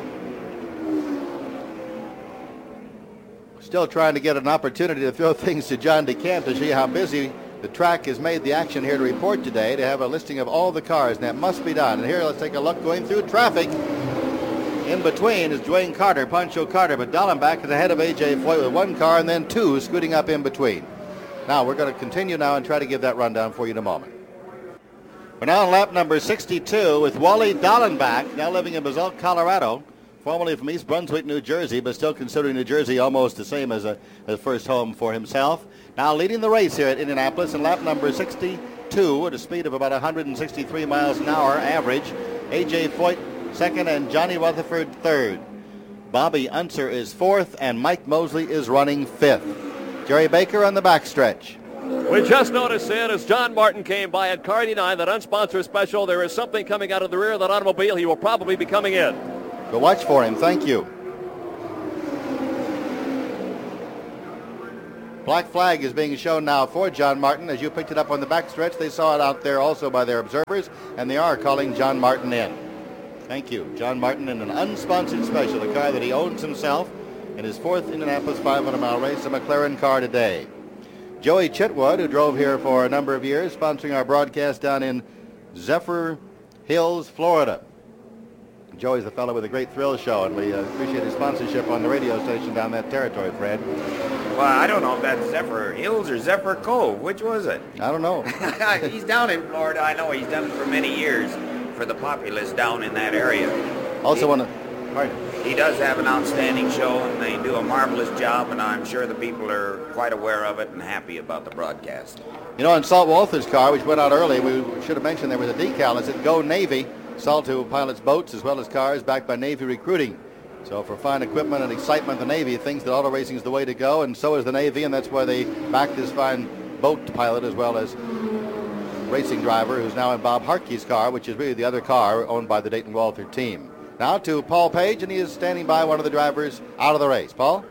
Still trying to get an opportunity to throw things to John DeCamp to see how busy the track has made the action here to report today, to have a listing of all the cars, and that must be done. And here, let's take a look going through traffic. In between is Dwayne Carter, Pancho Carter, but Dallenbach is ahead of A J Foyt with one car and then two scooting up in between. Now, we're going to continue now and try to give that rundown for you in a moment. We're now on lap number sixty-two with Wally Dallenbach, now living in Basalt, Colorado, formerly from East Brunswick, New Jersey, but still considering New Jersey almost the same as a, a first home for himself. Now leading the race here at Indianapolis in lap number sixty-two. two at a speed of about one hundred sixty-three miles an hour average. A J Foyt second and Johnny Rutherford third. Bobby Unser is fourth and Mike Mosley is running fifth. Jerry Baker on the backstretch. We just noticed, Sid, as John Martin came by at car eighty-nine, that unsponsored special, there is something coming out of the rear of that automobile. He will probably be coming in. Go watch for him. Thank you. Black flag is being shown now for John Martin. As you picked it up on the backstretch, they saw it out there also by their observers, and they are calling John Martin in. Thank you. John Martin in an unsponsored special, a car that he owns himself in his fourth Indianapolis five hundred mile race, a McLaren car today. Joey Chitwood, who drove here for a number of years, sponsoring our broadcast down in Zephyr Hills, Florida. Joey's the fellow with a great thrill show, and we uh, appreciate his sponsorship on the radio station down that territory, Fred. Well, I don't know if that's Zephyr Hills or Zephyr Cove. Which was it? I don't know. He's down in Florida. I know he's done it for many years for the populace down in that area. Also want to... He does have an outstanding show, and they do a marvelous job, and I'm sure the people are quite aware of it and happy about the broadcast. You know, in Salt Walther's car, which went out early, we should have mentioned there was a decal. It said Go Navy. Salt, who pilots boats as well as cars, backed by Navy recruiting. So for fine equipment and excitement, the Navy thinks that auto racing is the way to go, and so is the Navy, and that's why they backed this fine boat pilot as well as racing driver who's now in Bob Hartke's car, which is really the other car owned by the Dayton Walther team. Now to Paul Page, and he is standing by one of the drivers out of the race. Paul?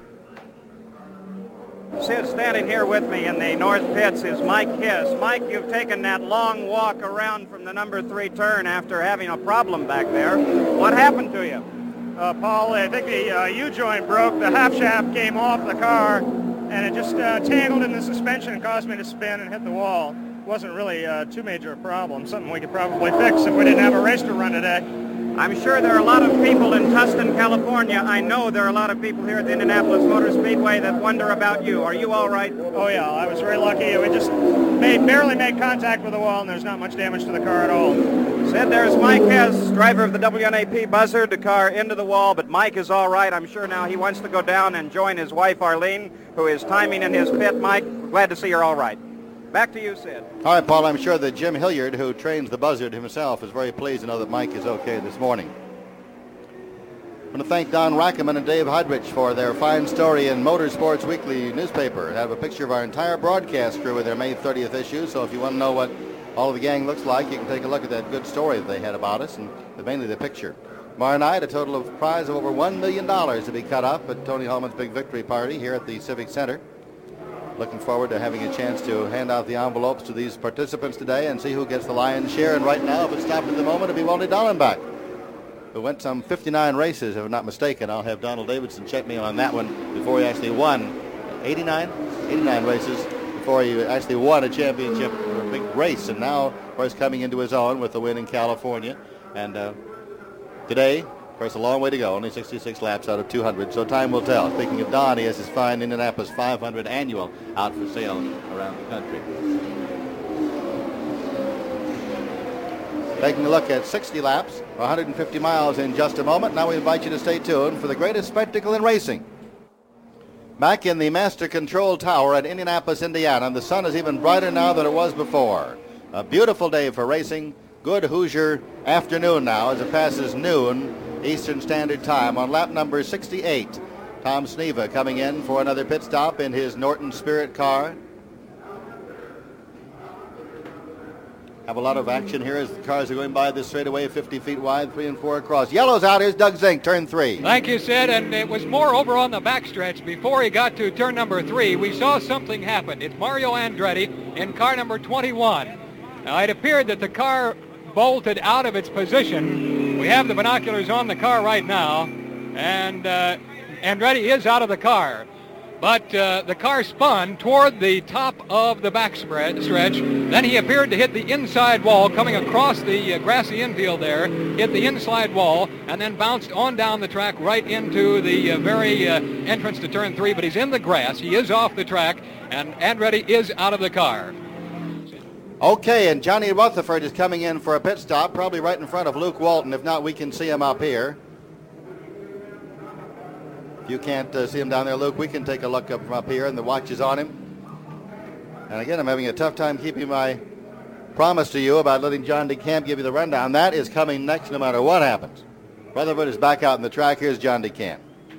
Sid, standing here with me in the north pits is Mike Kiss. Mike, you've taken that long walk around from the number three turn after having a problem back there. What happened to you? Uh, Paul, I think the uh, U-joint broke. The half shaft came off the car, and it just uh, tangled in the suspension and caused me to spin and hit the wall. It wasn't really uh, too major a problem, something we could probably fix if we didn't have a race to run today. I'm sure there are a lot of people in Tustin, California. I know there are a lot of people here at the Indianapolis Motor Speedway that wonder about you. Are you all right? Oh, yeah. I was very lucky. We just made, barely made contact with the wall, and there's not much damage to the car at all. Sid, there's Mike Hess, driver of the W N A P Buzzard, the car into the wall, but Mike is all right. I'm sure now he wants to go down and join his wife, Arlene, who is timing in his pit. Mike, glad to see you're all right. Back to you, Sid. All right, Paul, I'm sure that Jim Hilliard, who trains the Buzzard himself, is very pleased to know that Mike is okay this morning. I want to thank Don Rackeman and Dave Hudrich for their fine story in Motorsports Weekly newspaper. I have a picture of our entire broadcast crew with their May thirtieth issue, so if you want to know what all of the gang looks like, you can take a look at that good story that they had about us, and mainly the picture. Tomorrow night, a total of prize of over one million dollars to be cut up at Tony Holman's big victory party here at the Civic Center. Looking forward to having a chance to hand out the envelopes to these participants today and see who gets the lion's share. And right now, if it's stopped at the moment, it'll be Wally Dallenbach, who went some fifty-nine races, if I'm not mistaken. I'll have Donald Davidson check me on that one before he actually won. eighty-nine? eighty-nine races before he actually won a championship or a big race. And now, of course, coming into his own with the win in California. And uh, today, of course, a long way to go, only sixty-six laps out of two hundred, so time will tell. Speaking of Don, he has his fine Indianapolis five hundred annual out for sale around the country. Taking a look at sixty laps, one hundred fifty miles in just a moment. Now we invite you to stay tuned for the greatest spectacle in racing. Back in the Master Control Tower at Indianapolis, Indiana, the sun is even brighter now than it was before. A beautiful day for racing. Good Hoosier afternoon now as it passes noon Eastern Standard Time on lap number sixty-eight. Tom Sneva coming in for another pit stop in his Norton Spirit car. Have a lot of action here as the cars are going by this straightaway, fifty feet wide, three and four across. Yellow's out. Here's Doug Zink, turn three. Thank you, Sid. And it was more over on the backstretch before he got to turn number three. We saw something happen. It's Mario Andretti in car number twenty-one. Now, it appeared that the car bolted out of its position. We have the binoculars on the car right now, and uh, Andretti is out of the car. But uh, the car spun toward the top of the back stretch. Then he appeared to hit the inside wall coming across the uh, grassy infield there, hit the inside wall, and then bounced on down the track right into the uh, very uh, entrance to turn three. But he's in the grass. He is off the track, and Andretti is out of the car. Okay, and Johnny Rutherford is coming in for a pit stop, probably right in front of Luke Walton. If not, we can see him up here. If you can't uh, see him down there, Luke, we can take a look up from up here, and the watch is on him. And again, I'm having a tough time keeping my promised to you about letting John DeCamp give you the rundown. That is coming next no matter what happens. Rutherford is back out in the track. Here's John DeCamp.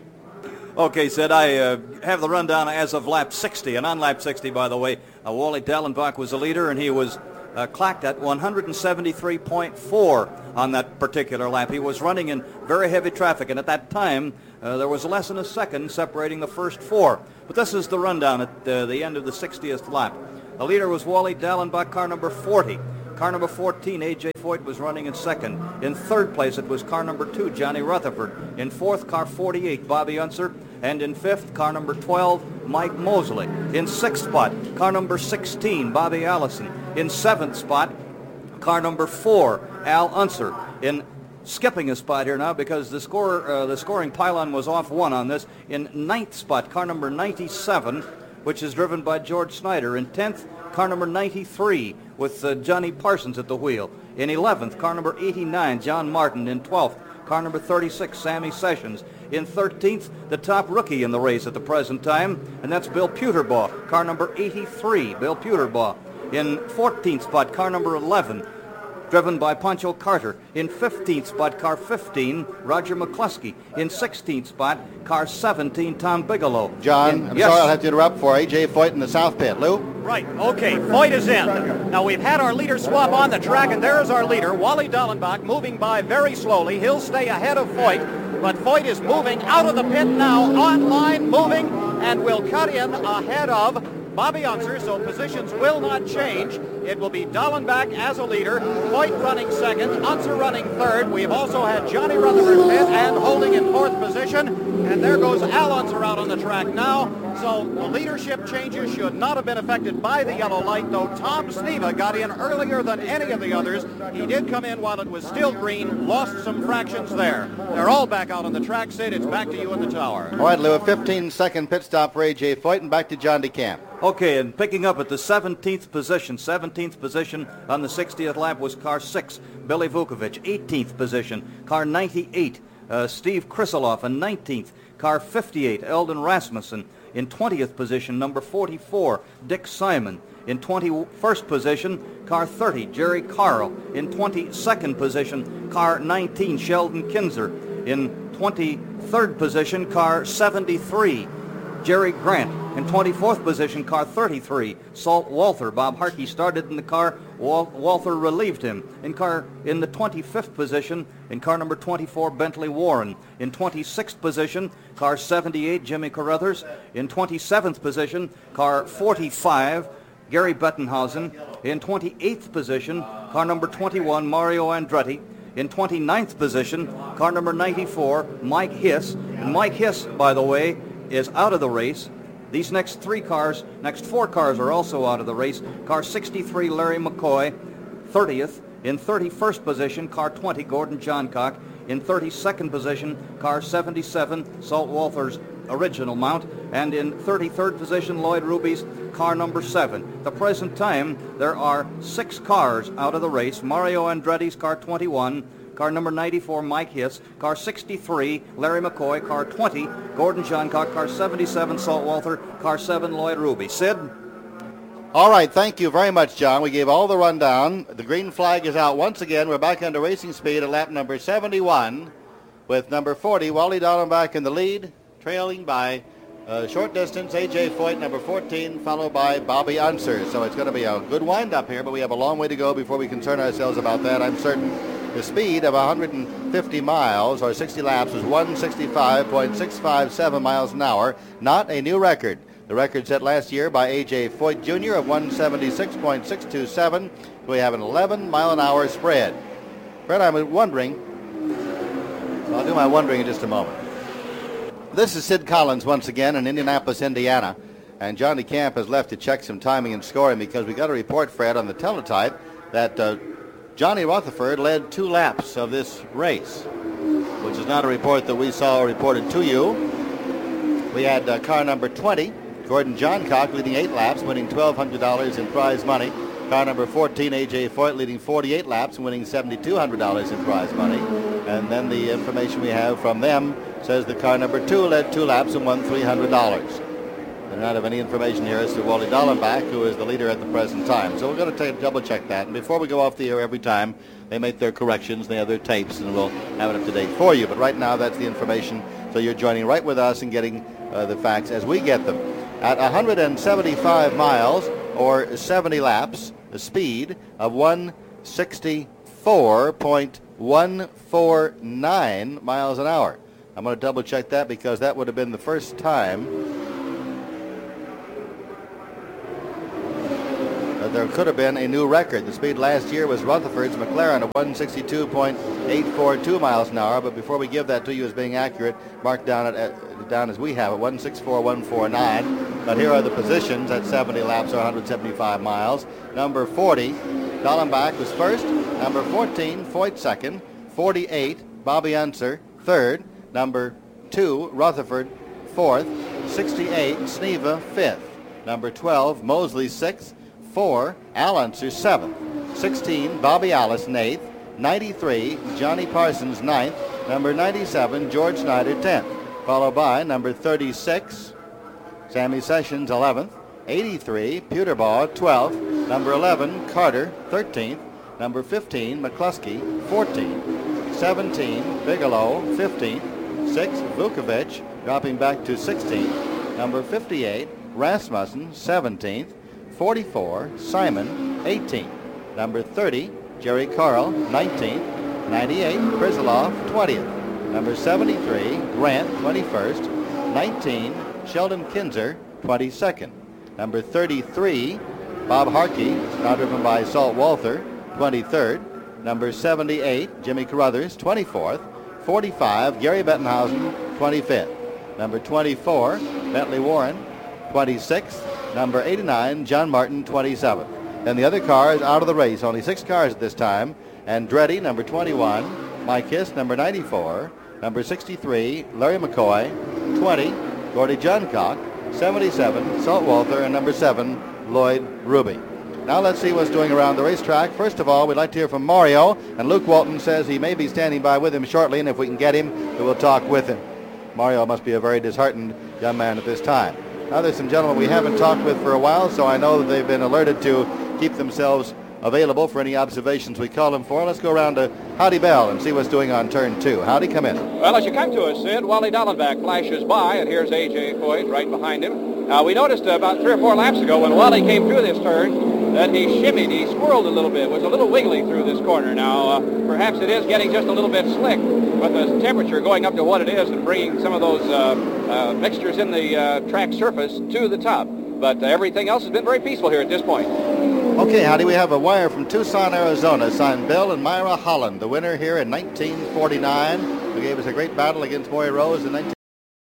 Okay, Sid, I uh, have the rundown as of lap sixty. And on lap sixty, by the way, uh, Wally Dallenbach was the leader, and he was uh, clocked at one seventy-three point four on that particular lap. He was running in very heavy traffic, and at that time, uh, there was less than a second separating the first four. But this is the rundown at uh, the end of the sixtieth lap. The leader was Wally Dallenbach, car number forty. Car number fourteen, A J Foyt, was running in second. In third place, it was car number two, Johnny Rutherford. In fourth, car forty-eight, Bobby Unser. And in fifth, car number twelve, Mike Mosley. In sixth spot, car number sixteen, Bobby Allison. In seventh spot, car number four, Al Unser. In skipping a spot here now because the score, uh, the scoring pylon was off one on this. In ninth spot, car number ninety-seven, which is driven by George Snyder. In tenth, car number ninety-three, with uh, Johnny Parsons at the wheel. In eleventh, car number eighty-nine, John Martin. In twelfth, car number thirty-six, Sammy Sessions. In thirteenth, the top rookie in the race at the present time, and that's Bill Puterbaugh, car number eighty-three, Bill Puterbaugh. In fourteenth spot, car number eleven, driven by Pancho Carter. In fifteenth spot, car fifteen, Roger McCluskey. In sixteenth spot, car seventeen, Tom Bigelow. John, in, I'm yes. sorry I'll have to interrupt for A J Foyt in the south pit. Lou? Right, okay, Foyt is in. Now we've had our leader swap on the track, and there is our leader, Wally Dallenbach, moving by very slowly. He'll stay ahead of Foyt, but Foyt is moving out of the pit now, on line, moving, and will cut in ahead of Bobby Unser, so positions will not change. It will be Dallenbach as a leader, Foyt running second, Unser running third. We have also had Johnny Rutherford fifth and holding in fourth position. And there goes Al Unser out on the track now. So the leadership changes should not have been affected by the yellow light, though Tom Sneva got in earlier than any of the others. He did come in while it was still green, lost some fractions there. They're all back out on the track. Sid, it's back to you in the tower. All right, Lou, a fifteen-second pit stop for A J Foyt, and back to John DeCamp. Okay, and picking up at the seventeenth position, seventeenth position on the sixtieth lap was car six, Billy Vukovic. eighteenth position, car ninety-eight, uh, Steve Krisiloff. And nineteenth, car fifty-eight, Eldon Rasmussen. In twentieth position, number forty-four, Dick Simon. In twenty-first position, car thirty, Jerry Carl. In twenty-second position, car nineteen, Sheldon Kinzer. In twenty-third position, car seventy-three, Jerry Grant. In twenty-fourth position, car thirty-three, Salt Walther. Bob Harkey started in the car. Wal- Walther relieved him. In car in the twenty-fifth position, in car number twenty-four, Bentley Warren. In twenty-sixth position, car seventy-eight, Jimmy Carruthers. In twenty-seventh position, car forty-five, Gary Bettenhausen. In twenty-eighth position, car number twenty-one, Mario Andretti. In twenty-ninth position, car number ninety-four, Mike Hiss. And Mike Hiss, by the way, is out of the race. These next three cars, next four cars are also out of the race. Car sixty-three, Larry McCoy, thirtieth. In thirty-first position, car twenty, Gordon Johncock. In thirty-second position, car seventy-seven, Salt Walther's original mount. And in thirty-third position, Lloyd Ruby's car number seven. At the present time, there are six cars out of the race. Mario Andretti's car twenty-one, car number ninety-four, Mike Hiss, car sixty-three, Larry McCoy, car twenty, Gordon Johncock, car seventy-seven, Salt Walther, car seven, Lloyd Ruby. Sid? All right, thank you very much, John. We gave all the rundown. The green flag is out once again. We're back under racing speed at lap number seventy-one with number forty, Wally Dallenbach in the lead, trailing by a short distance, A J Foyt, number fourteen, followed by Bobby Unser. So it's going to be a good wind-up here, but we have a long way to go before we concern ourselves about that, I'm certain. The speed of one hundred fifty miles, or sixty laps, was one sixty-five point six five seven miles an hour, not a new record. The record set last year by A J Foyt Junior of one seventy-six point six two seven. We have an eleven mile an hour spread. Fred, I'm wondering, I'll do my wondering in just a moment. This is Sid Collins once again in Indianapolis, Indiana. And John DeCamp has left to check some timing and scoring because we got a report, Fred, on the teletype that uh, Johnny Rutherford led two laps of this race, which is not a report that we saw reported to you. We had uh, car number twenty, Gordon Johncock, leading eight laps, winning twelve hundred dollars in prize money. Car number fourteen, A J Foyt, leading forty-eight laps, winning seven thousand two hundred dollars in prize money. And then the information we have from them says the car number two led two laps and won three hundred dollars. do not have any information here as to Wally Dallenbach, who is the leader at the present time. So we're going to take, double check that. And before we go off the air every time, they make their corrections, they have their tapes, and we'll have it up to date for you. But right now, that's the information. So you're joining right with us and getting uh, the facts as we get them. At one hundred seventy-five miles, or seventy laps, the speed of one sixty-four point one four nine miles an hour. I'm going to double check that because that would have been the first time that there could have been a new record. The speed last year was Rutherford's McLaren at one sixty-two point eight four two miles an hour. But before we give that to you as being accurate, mark down at, at down as we have it, one sixty-four point one four nine. But here are the positions at seventy laps or one hundred seventy-five miles. Number forty, Dallenbach was first. Number fourteen, Foyt second. forty-eight, Bobby Unser third. Number two, Rutherford fourth. sixty-eight, Sneva fifth. Number twelve, Mosley sixth. four, Al Unser seventh. sixteen, Bobby Allison eighth. ninety-three, Johnny Parsons ninth. Number ninety-seven, George Snyder tenth. Followed by number thirty-six, Sammy Sessions eleventh. eighty-three, Puterbaugh twelfth. Number eleven, Carter thirteenth. Number fifteen, McCluskey fourteenth. seventeen, Bigelow fifteenth. six, Vukovic dropping back to sixteenth. Number fifty-eight, Rasmussen seventeenth. forty-four, Simon eighteenth. Number thirty, Jerry Carl nineteenth. ninety-eight, Prisilov twentieth. Number seventy-three, Grant twenty-first. nineteen, Sheldon Kinzer twenty-second. Number thirty-three, Bob Harkey, now driven by Salt Walther, twenty-third. Number seventy-eight, Jimmy Carruthers, twenty-fourth. forty-five, Gary Bettenhausen, twenty-fifth. Number twenty-four, Bentley Warren, twenty-sixth. Number eighty-nine, John Martin, twenty-seventh. And the other cars out of the race, only six cars at this time. Andretti, number twenty-one. Mike Hiss, number ninety-four. Number sixty-three, Larry McCoy, twenty. Gordy Johncock, seventy-seven. Salt Walther, and number seven, Lloyd Ruby. Now let's see what's doing around the racetrack. First of all, we'd like to hear from Mario, and Luke Walton says he may be standing by with him shortly, and if we can get him, we will talk with him. Mario must be a very disheartened young man at this time. Now there's some gentlemen we haven't talked with for a while, so I know that they've been alerted to keep themselves available for any observations we call them for. Let's go around to Howdy Bell and see what's doing on turn two. Howdy, come in. Well, as you come to us, Sid, Wally Dallenbach flashes by, and here's A J Foyt right behind him. Uh, we noticed uh, about three or four laps ago when Wally came through this turn that he shimmied, he swirled a little bit, was a little wiggly through this corner. Now, uh, perhaps it is getting just a little bit slick with the temperature going up to what it is and bringing some of those uh, uh, mixtures in the uh, track surface to the top. But uh, everything else has been very peaceful here at this point. Okay, Howdy, we have a wire from Tucson, Arizona, signed Bill and Myra Holland, the winner here in nineteen forty-nine, who gave us a great battle against Moy Rose in nineteen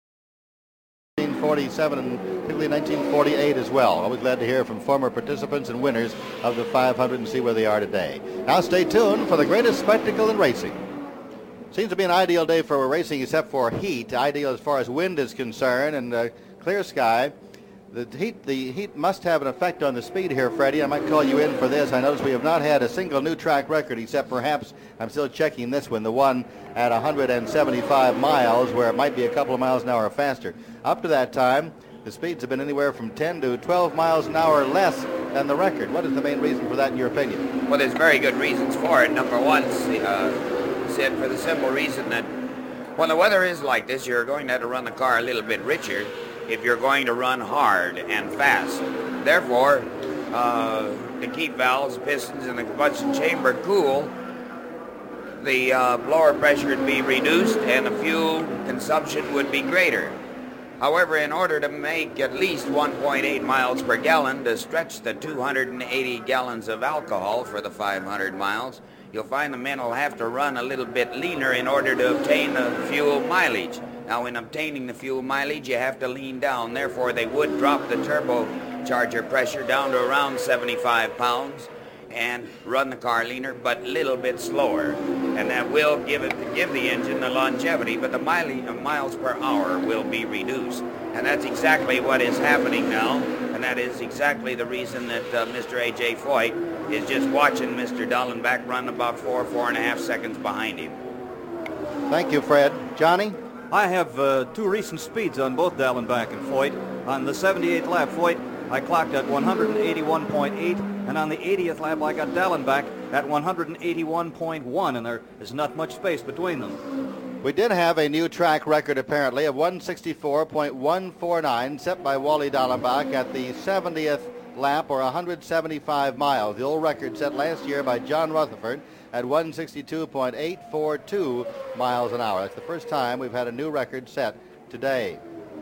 forty-seven and particularly nineteen forty-eight as well. Always glad to hear from former participants and winners of the five hundred and see where they are today. Now stay tuned for the greatest spectacle in racing. Seems to be an ideal day for racing except for heat, ideal as far as wind is concerned and uh, clear sky. The heat, the heat must have an effect on the speed here, Freddie. I might call you in for this. I notice we have not had a single new track record except perhaps, I'm still checking this one, the one at one hundred seventy-five miles where it might be a couple of miles an hour faster. Up to that time, the speeds have been anywhere from ten to twelve miles an hour less than the record. What is the main reason for that in your opinion? Well, there's very good reasons for it. Number one, uh, Sid, for the simple reason that when the weather is like this, you're going to have to run the car a little bit richer if you're going to run hard and fast. Therefore, uh, to keep valves, pistons, and the combustion chamber cool, the uh, blower pressure would be reduced and the fuel consumption would be greater. However, in order to make at least one point eight miles per gallon to stretch the two hundred eighty gallons of alcohol for the five hundred miles, you'll find the men will have to run a little bit leaner in order to obtain the fuel mileage. Now, in obtaining the fuel mileage, you have to lean down. Therefore, they would drop the turbocharger pressure down to around seventy-five pounds and run the car leaner, but a little bit slower. And that will give it give the engine the longevity, but the mileage, miles per hour will be reduced. And that's exactly what is happening now. And that is exactly the reason that uh, Mister A J Foyt is just watching Mister Dallenbach run about four, four and a half seconds behind him. Thank you, Fred. Johnny? I have uh, two recent speeds on both Dallenbach and Foyt. On the seventy-eighth lap, Foyt, I clocked at one eighty-one point eight, and on the eightieth lap, I got Dallenbach at one eighty-one point one, and there is not much space between them. We did have a new track record, apparently, of one sixty-four point one four nine set by Wally Dallenbach at the seventieth lap, or one hundred seventy-five miles. The old record set last year by John Rutherford at one sixty-two point eight four two miles an hour. That's the first time we've had a new record set today.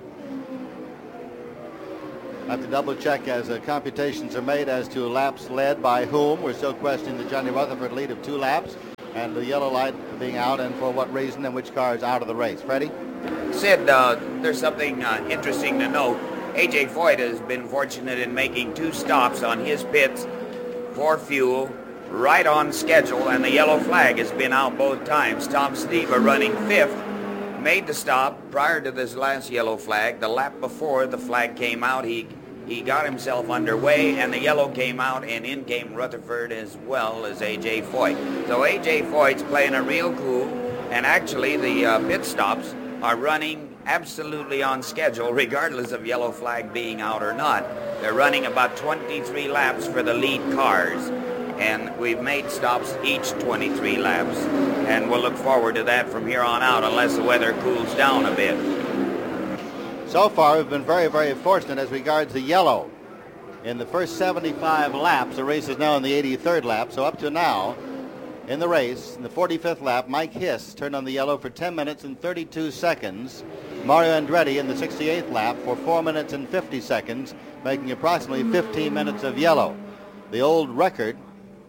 I have to double check as uh, computations are made as to laps led by whom. We're still questioning the Johnny Rutherford lead of two laps and the yellow light being out, and for what reason and which car is out of the race. Freddie? Sid, uh, there's something uh, interesting to note. A J Foyt has been fortunate in making two stops on his pits for fuel right on schedule, and the yellow flag has been out both times. Tom Sneva, running fifth, made the stop prior to this last yellow flag. The lap before the flag came out, he he got himself underway, and the yellow came out, and in came Rutherford as well as A J Foyt. So A J Foyt's playing a real cool, and actually the uh, pit stops are running absolutely on schedule, regardless of yellow flag being out or not. They're running about twenty-three laps for the lead cars, and we've made stops each twenty-three laps, and we'll look forward to that from here on out unless the weather cools down a bit. So far, we've been very, very fortunate as regards the yellow. In the first seventy-five laps, the race is now in the eighty-third lap, so up to now, in the race, in the forty-fifth lap, Mike Hiss turned on the yellow for ten minutes and thirty-two seconds. Mario Andretti in the sixty-eighth lap for four minutes and fifty seconds, making approximately fifteen minutes of yellow. The old record,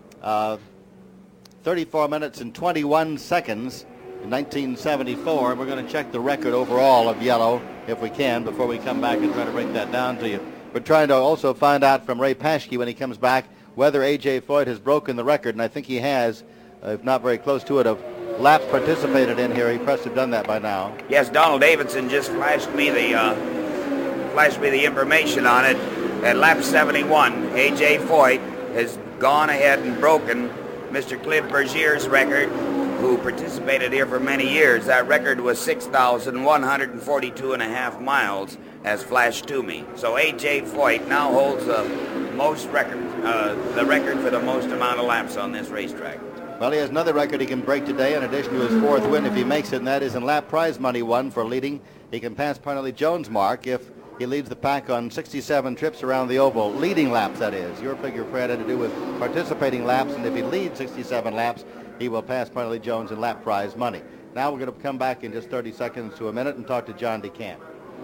uh, thirty-four minutes and twenty-one seconds in nineteen seventy-four. We're going to check the record overall of yellow, if we can, before we come back and try to break that down to you. We're trying to also find out from Ray Paschke when he comes back whether A J Foyt has broken the record, and I think he has, uh, if not very close to it, of laps participated in here. He must have done that by now. Yes, Donald Davidson just flashed me the uh, flashed me the information on it. At lap seventy-one, A J Foyt has gone ahead and broken Mister Cliff Bergier's record, who participated here for many years. That record was six thousand one hundred forty-two and a half miles, as flashed to me. So A J Foyt now holds the most record, uh, the record for the most amount of laps on this racetrack. Well, he has another record he can break today in addition to his fourth win if he makes it, and that is in lap prize money won for leading. He can pass Parnelli Jones' mark if he leads the pack on sixty-seven trips around the oval. Leading laps, that is. Your figure, Fred, had to do with participating laps, and if he leads sixty-seven laps, he will pass Parnelli Jones in lap prize money. Now we're going to come back in just thirty seconds to a minute and talk to John DeCamp.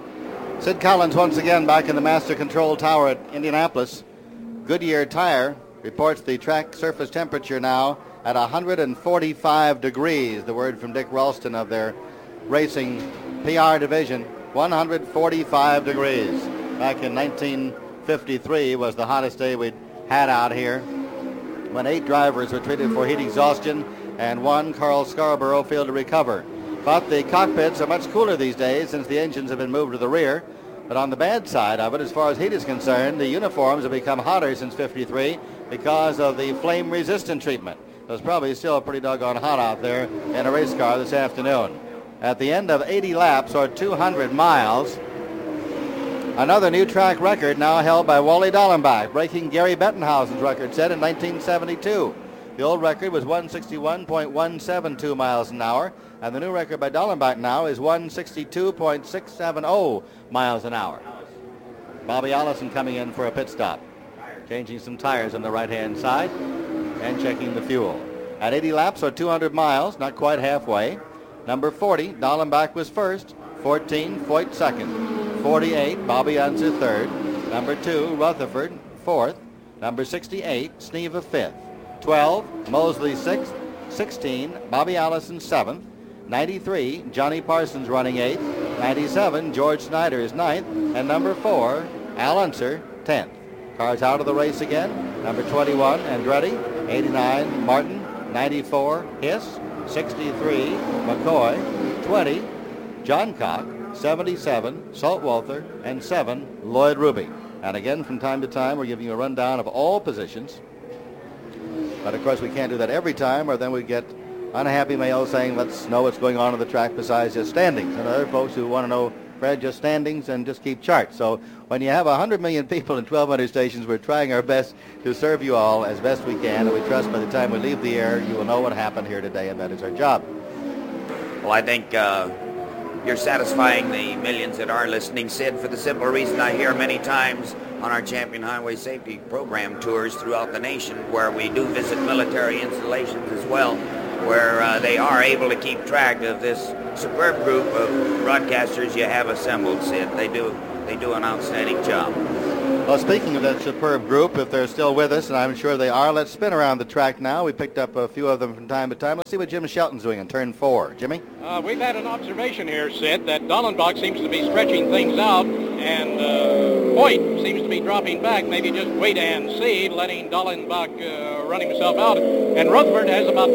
Sid Collins once again back in the Master Control Tower at Indianapolis. Goodyear Tire reports the track surface temperature now at one hundred forty-five degrees. The word from Dick Ralston of their racing P R division. one hundred forty-five degrees. Back in nineteen fifty-three was the hottest day we'd had out here, when eight drivers were treated for heat exhaustion and one, Carl Scarborough, failed to recover. But the cockpits are much cooler these days since the engines have been moved to the rear. But on the bad side of it, as far as heat is concerned, the uniforms have become hotter since fifty-three because of the flame-resistant treatment. It's probably still pretty doggone hot out there in a race car this afternoon. At the end of eighty laps, or two hundred miles, another new track record now held by Wally Dallenbach, breaking Gary Bettenhausen's record set in nineteen seventy-two. The old record was one sixty-one point one seven two miles an hour, and the new record by Dallenbach now is one sixty-two point six seven zero miles an hour. Bobby Allison coming in for a pit stop, changing some tires on the right-hand side and checking the fuel. At eighty laps, or two hundred miles, not quite halfway, number forty, Dallenbach was first, fourteen, Foyt second, forty-eight, Bobby Unser third, number two, Rutherford fourth, number sixty-eight, Sneva fifth, twelve, Mosley sixth, sixteen, Bobby Allison seventh, ninety-three, Johnny Parsons running eighth, ninety-seven, George Snyder is ninth, and number four, Al Unser tenth. Cars out of the race again. Number twenty-one, Andretti, eighty-nine, Martin, ninety-four, Hiss, sixty-three, McCoy, twenty, John Cock, seventy-seven, Saltwalter, and seven, Lloyd Ruby. And again, from time to time, we're giving you a rundown of all positions. But of course, we can't do that every time, or then we get unhappy mail saying, let's know what's going on on the track besides just standings. And other folks who want to know Fred, just standings and just keep charts. So when you have one hundred million people in twelve hundred stations, we're trying our best to serve you all as best we can, and we trust by the time we leave the air, you will know what happened here today, and that is our job. Well, I think uh, you're satisfying the millions that are listening, Sid, for the simple reason I hear many times on our Champion Highway Safety Program tours throughout the nation, where we do visit military installations as well, where uh, they are able to keep track of this superb group of broadcasters you have assembled, Sid. They do, they do an outstanding job. Well, speaking of that superb group, if they're still with us, and I'm sure they are, let's spin around the track now. We picked up a few of them from time to time. Let's see what Jim Shelton's doing in turn four. Jimmy? Uh, we've had an observation here, Sid, that Dallenbach seems to be stretching things out, and uh, Hoyt seems to be dropping back, maybe just wait and see, letting Dallenbach uh, run himself out. And Rutherford has about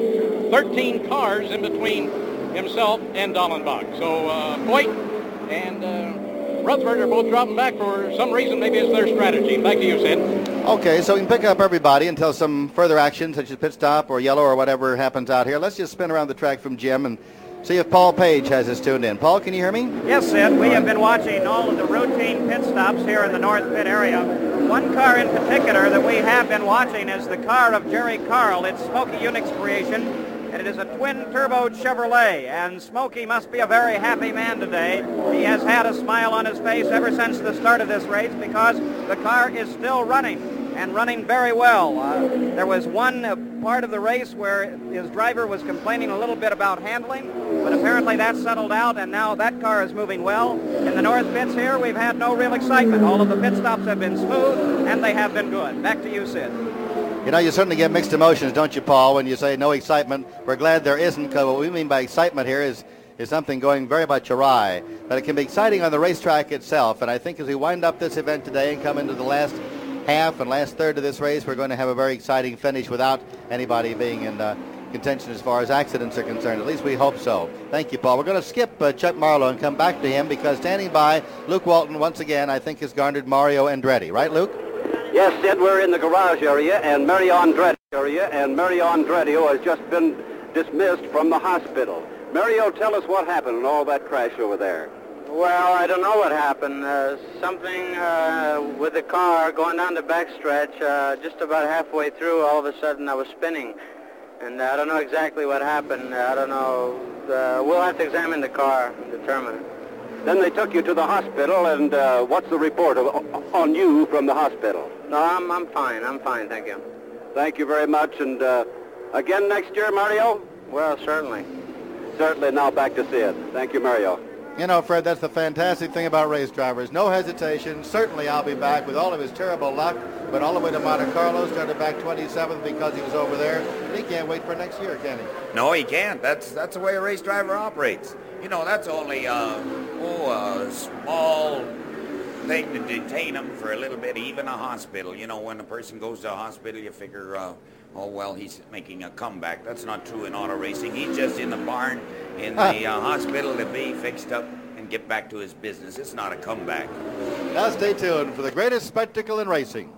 thirteen cars in between himself and Dallenbach. So uh, Hoyt and uh, Rutherford are both dropping back for some reason. Maybe it's their strategy. Back to you, Sid. Okay, so we can pick up everybody until some further action, such as pit stop or yellow or whatever happens out here. Let's just spin around the track from Jim and see if Paul Page has us tuned in. Paul, can you hear me? Yes, Sid. We have been watching all of the routine pit stops here in the North Pit area. One car in particular that we have been watching is the car of Jerry Carl. It's Smokey Unick's creation, and it is a twin-turbo Chevrolet. And Smokey must be a very happy man today. He has had a smile on his face ever since the start of this race because the car is still running, and running very well. Uh, there was one uh, part of the race where his driver was complaining a little bit about handling, but apparently that settled out, and now that car is moving well. In the North Pits here, we've had no real excitement. All of the pit stops have been smooth, and they have been good. Back to you, Sid. You know, you certainly get mixed emotions, don't you, Paul, when you say no excitement. We're glad there isn't, because what we mean by excitement here is, is something going very much awry. But it can be exciting on the racetrack itself, and I think as we wind up this event today and come into the last half and last third of this race, we're going to have a very exciting finish without anybody being in uh, contention as far as accidents are concerned. At least we hope so. Thank you, Paul. We're going to skip uh, Chuck Marlowe and come back to him because standing by, Luke Walton once again, I think, has garnered Mario Andretti. Right, Luke? Yes, Sid, we're in the garage area, and Mario Andretti area, and Mario Andretti has just been dismissed from the hospital. Mario, tell us what happened in all that crash over there. Well, I don't know what happened. Uh, something uh, with the car going down the backstretch, uh, just about halfway through, all of a sudden I was spinning. And uh, I don't know exactly what happened. Uh, I don't know. Uh, we'll have to examine the car and determine it. Then they took you to the hospital, and uh, what's the report of, on you from the hospital? No, I'm, I'm fine. I'm fine, thank you. Thank you very much. And uh, again next year, Mario? Well, certainly. Certainly. Now back to Sid. Thank you, Mario. You know, Fred, that's the fantastic thing about race drivers. No hesitation. Certainly I'll be back with all of his terrible luck. But all the way to Monte Carlo, started back twenty-seventh because he was over there. He can't wait for next year, can he? No, he can't. That's that's the way a race driver operates. You know, that's only uh, oh, a small thing to detain him for a little bit, even a hospital. You know, when a person goes to a hospital, you figure, uh, oh, well, he's making a comeback. That's not true in auto racing. He's just in the barn, in the uh, hospital to be fixed up and get back to his business. It's not a comeback. Now stay tuned for the greatest spectacle in racing.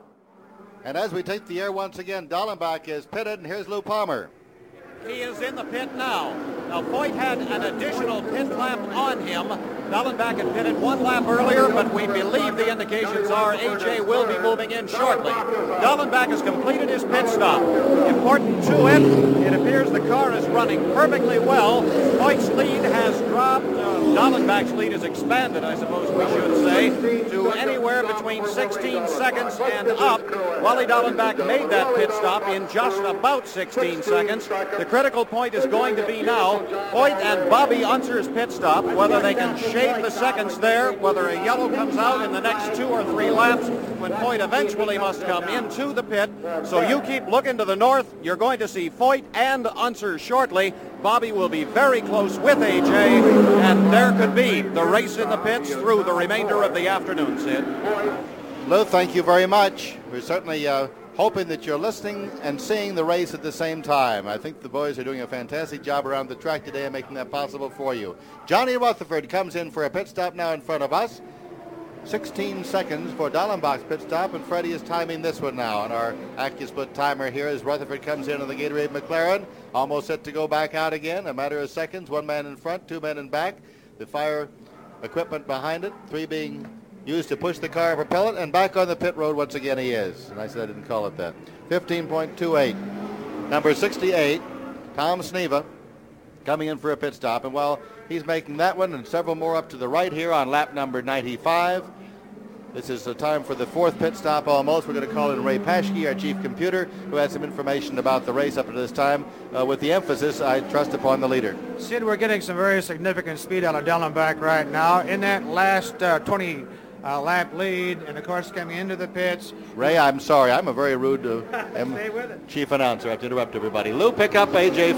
And as we take the air once again, Dallenbach is pitted, and here's Lou Palmer. He is in the pit now. Now, Foyt had an additional pit lap on him. Dallenbach had pitted one lap earlier, but we believe the indications are A J will be moving in shortly. Dallenbach has completed his pit stop. Important to it, it appears the car is running perfectly well. Foyt's lead has dropped. Uh, Dallenbach's lead has expanded, I suppose we should say, to anywhere between sixteen seconds and up. Wally Dallenbach made that pit stop in just about sixteen seconds. The critical point is going to be now Foyt and Bobby Unser's pit stop, whether they can shave the seconds there, whether a yellow comes out in the next two or three laps when Foyt eventually must come into the pit. So you keep looking to the north. You're going to see Foyt and Unser shortly. Bobby will be very close with A J, and there could be the race in the pits through the remainder of the afternoon, Sid. Lou, thank you very much. We're certainly uh, hoping that you're listening and seeing the race at the same time. I think the boys are doing a fantastic job around the track today and making that possible for you. Johnny Rutherford comes in for a pit stop now in front of us. sixteen seconds for Dallenbach's pit stop, and Freddie is timing this one now on our AccuSplit timer here as Rutherford comes in on the Gatorade McLaren, almost set to go back out again. A matter of seconds, one man in front, two men in back. The fire equipment behind it, three being used to push the car and propel it, and back on the pit road once again he is. And I said I didn't call it that. fifteen point two eight. Number sixty-eight, Tom Sneva, coming in for a pit stop. And while he's making that one and several more up to the right here on lap number ninety-five, this is the time for the fourth pit stop almost. We're going to call in Ray Paschke, our chief computer, who has some information about the race up to this time, uh, with the emphasis, I trust, upon the leader. Sid, we're getting some very significant speed out of Dellenbach right now. In that last uh, twenty uh, lap lead, and of course coming into the pits. Ray, I'm sorry. I'm a very rude uh, am- chief announcer. I have to interrupt everybody. Lou, pick up A J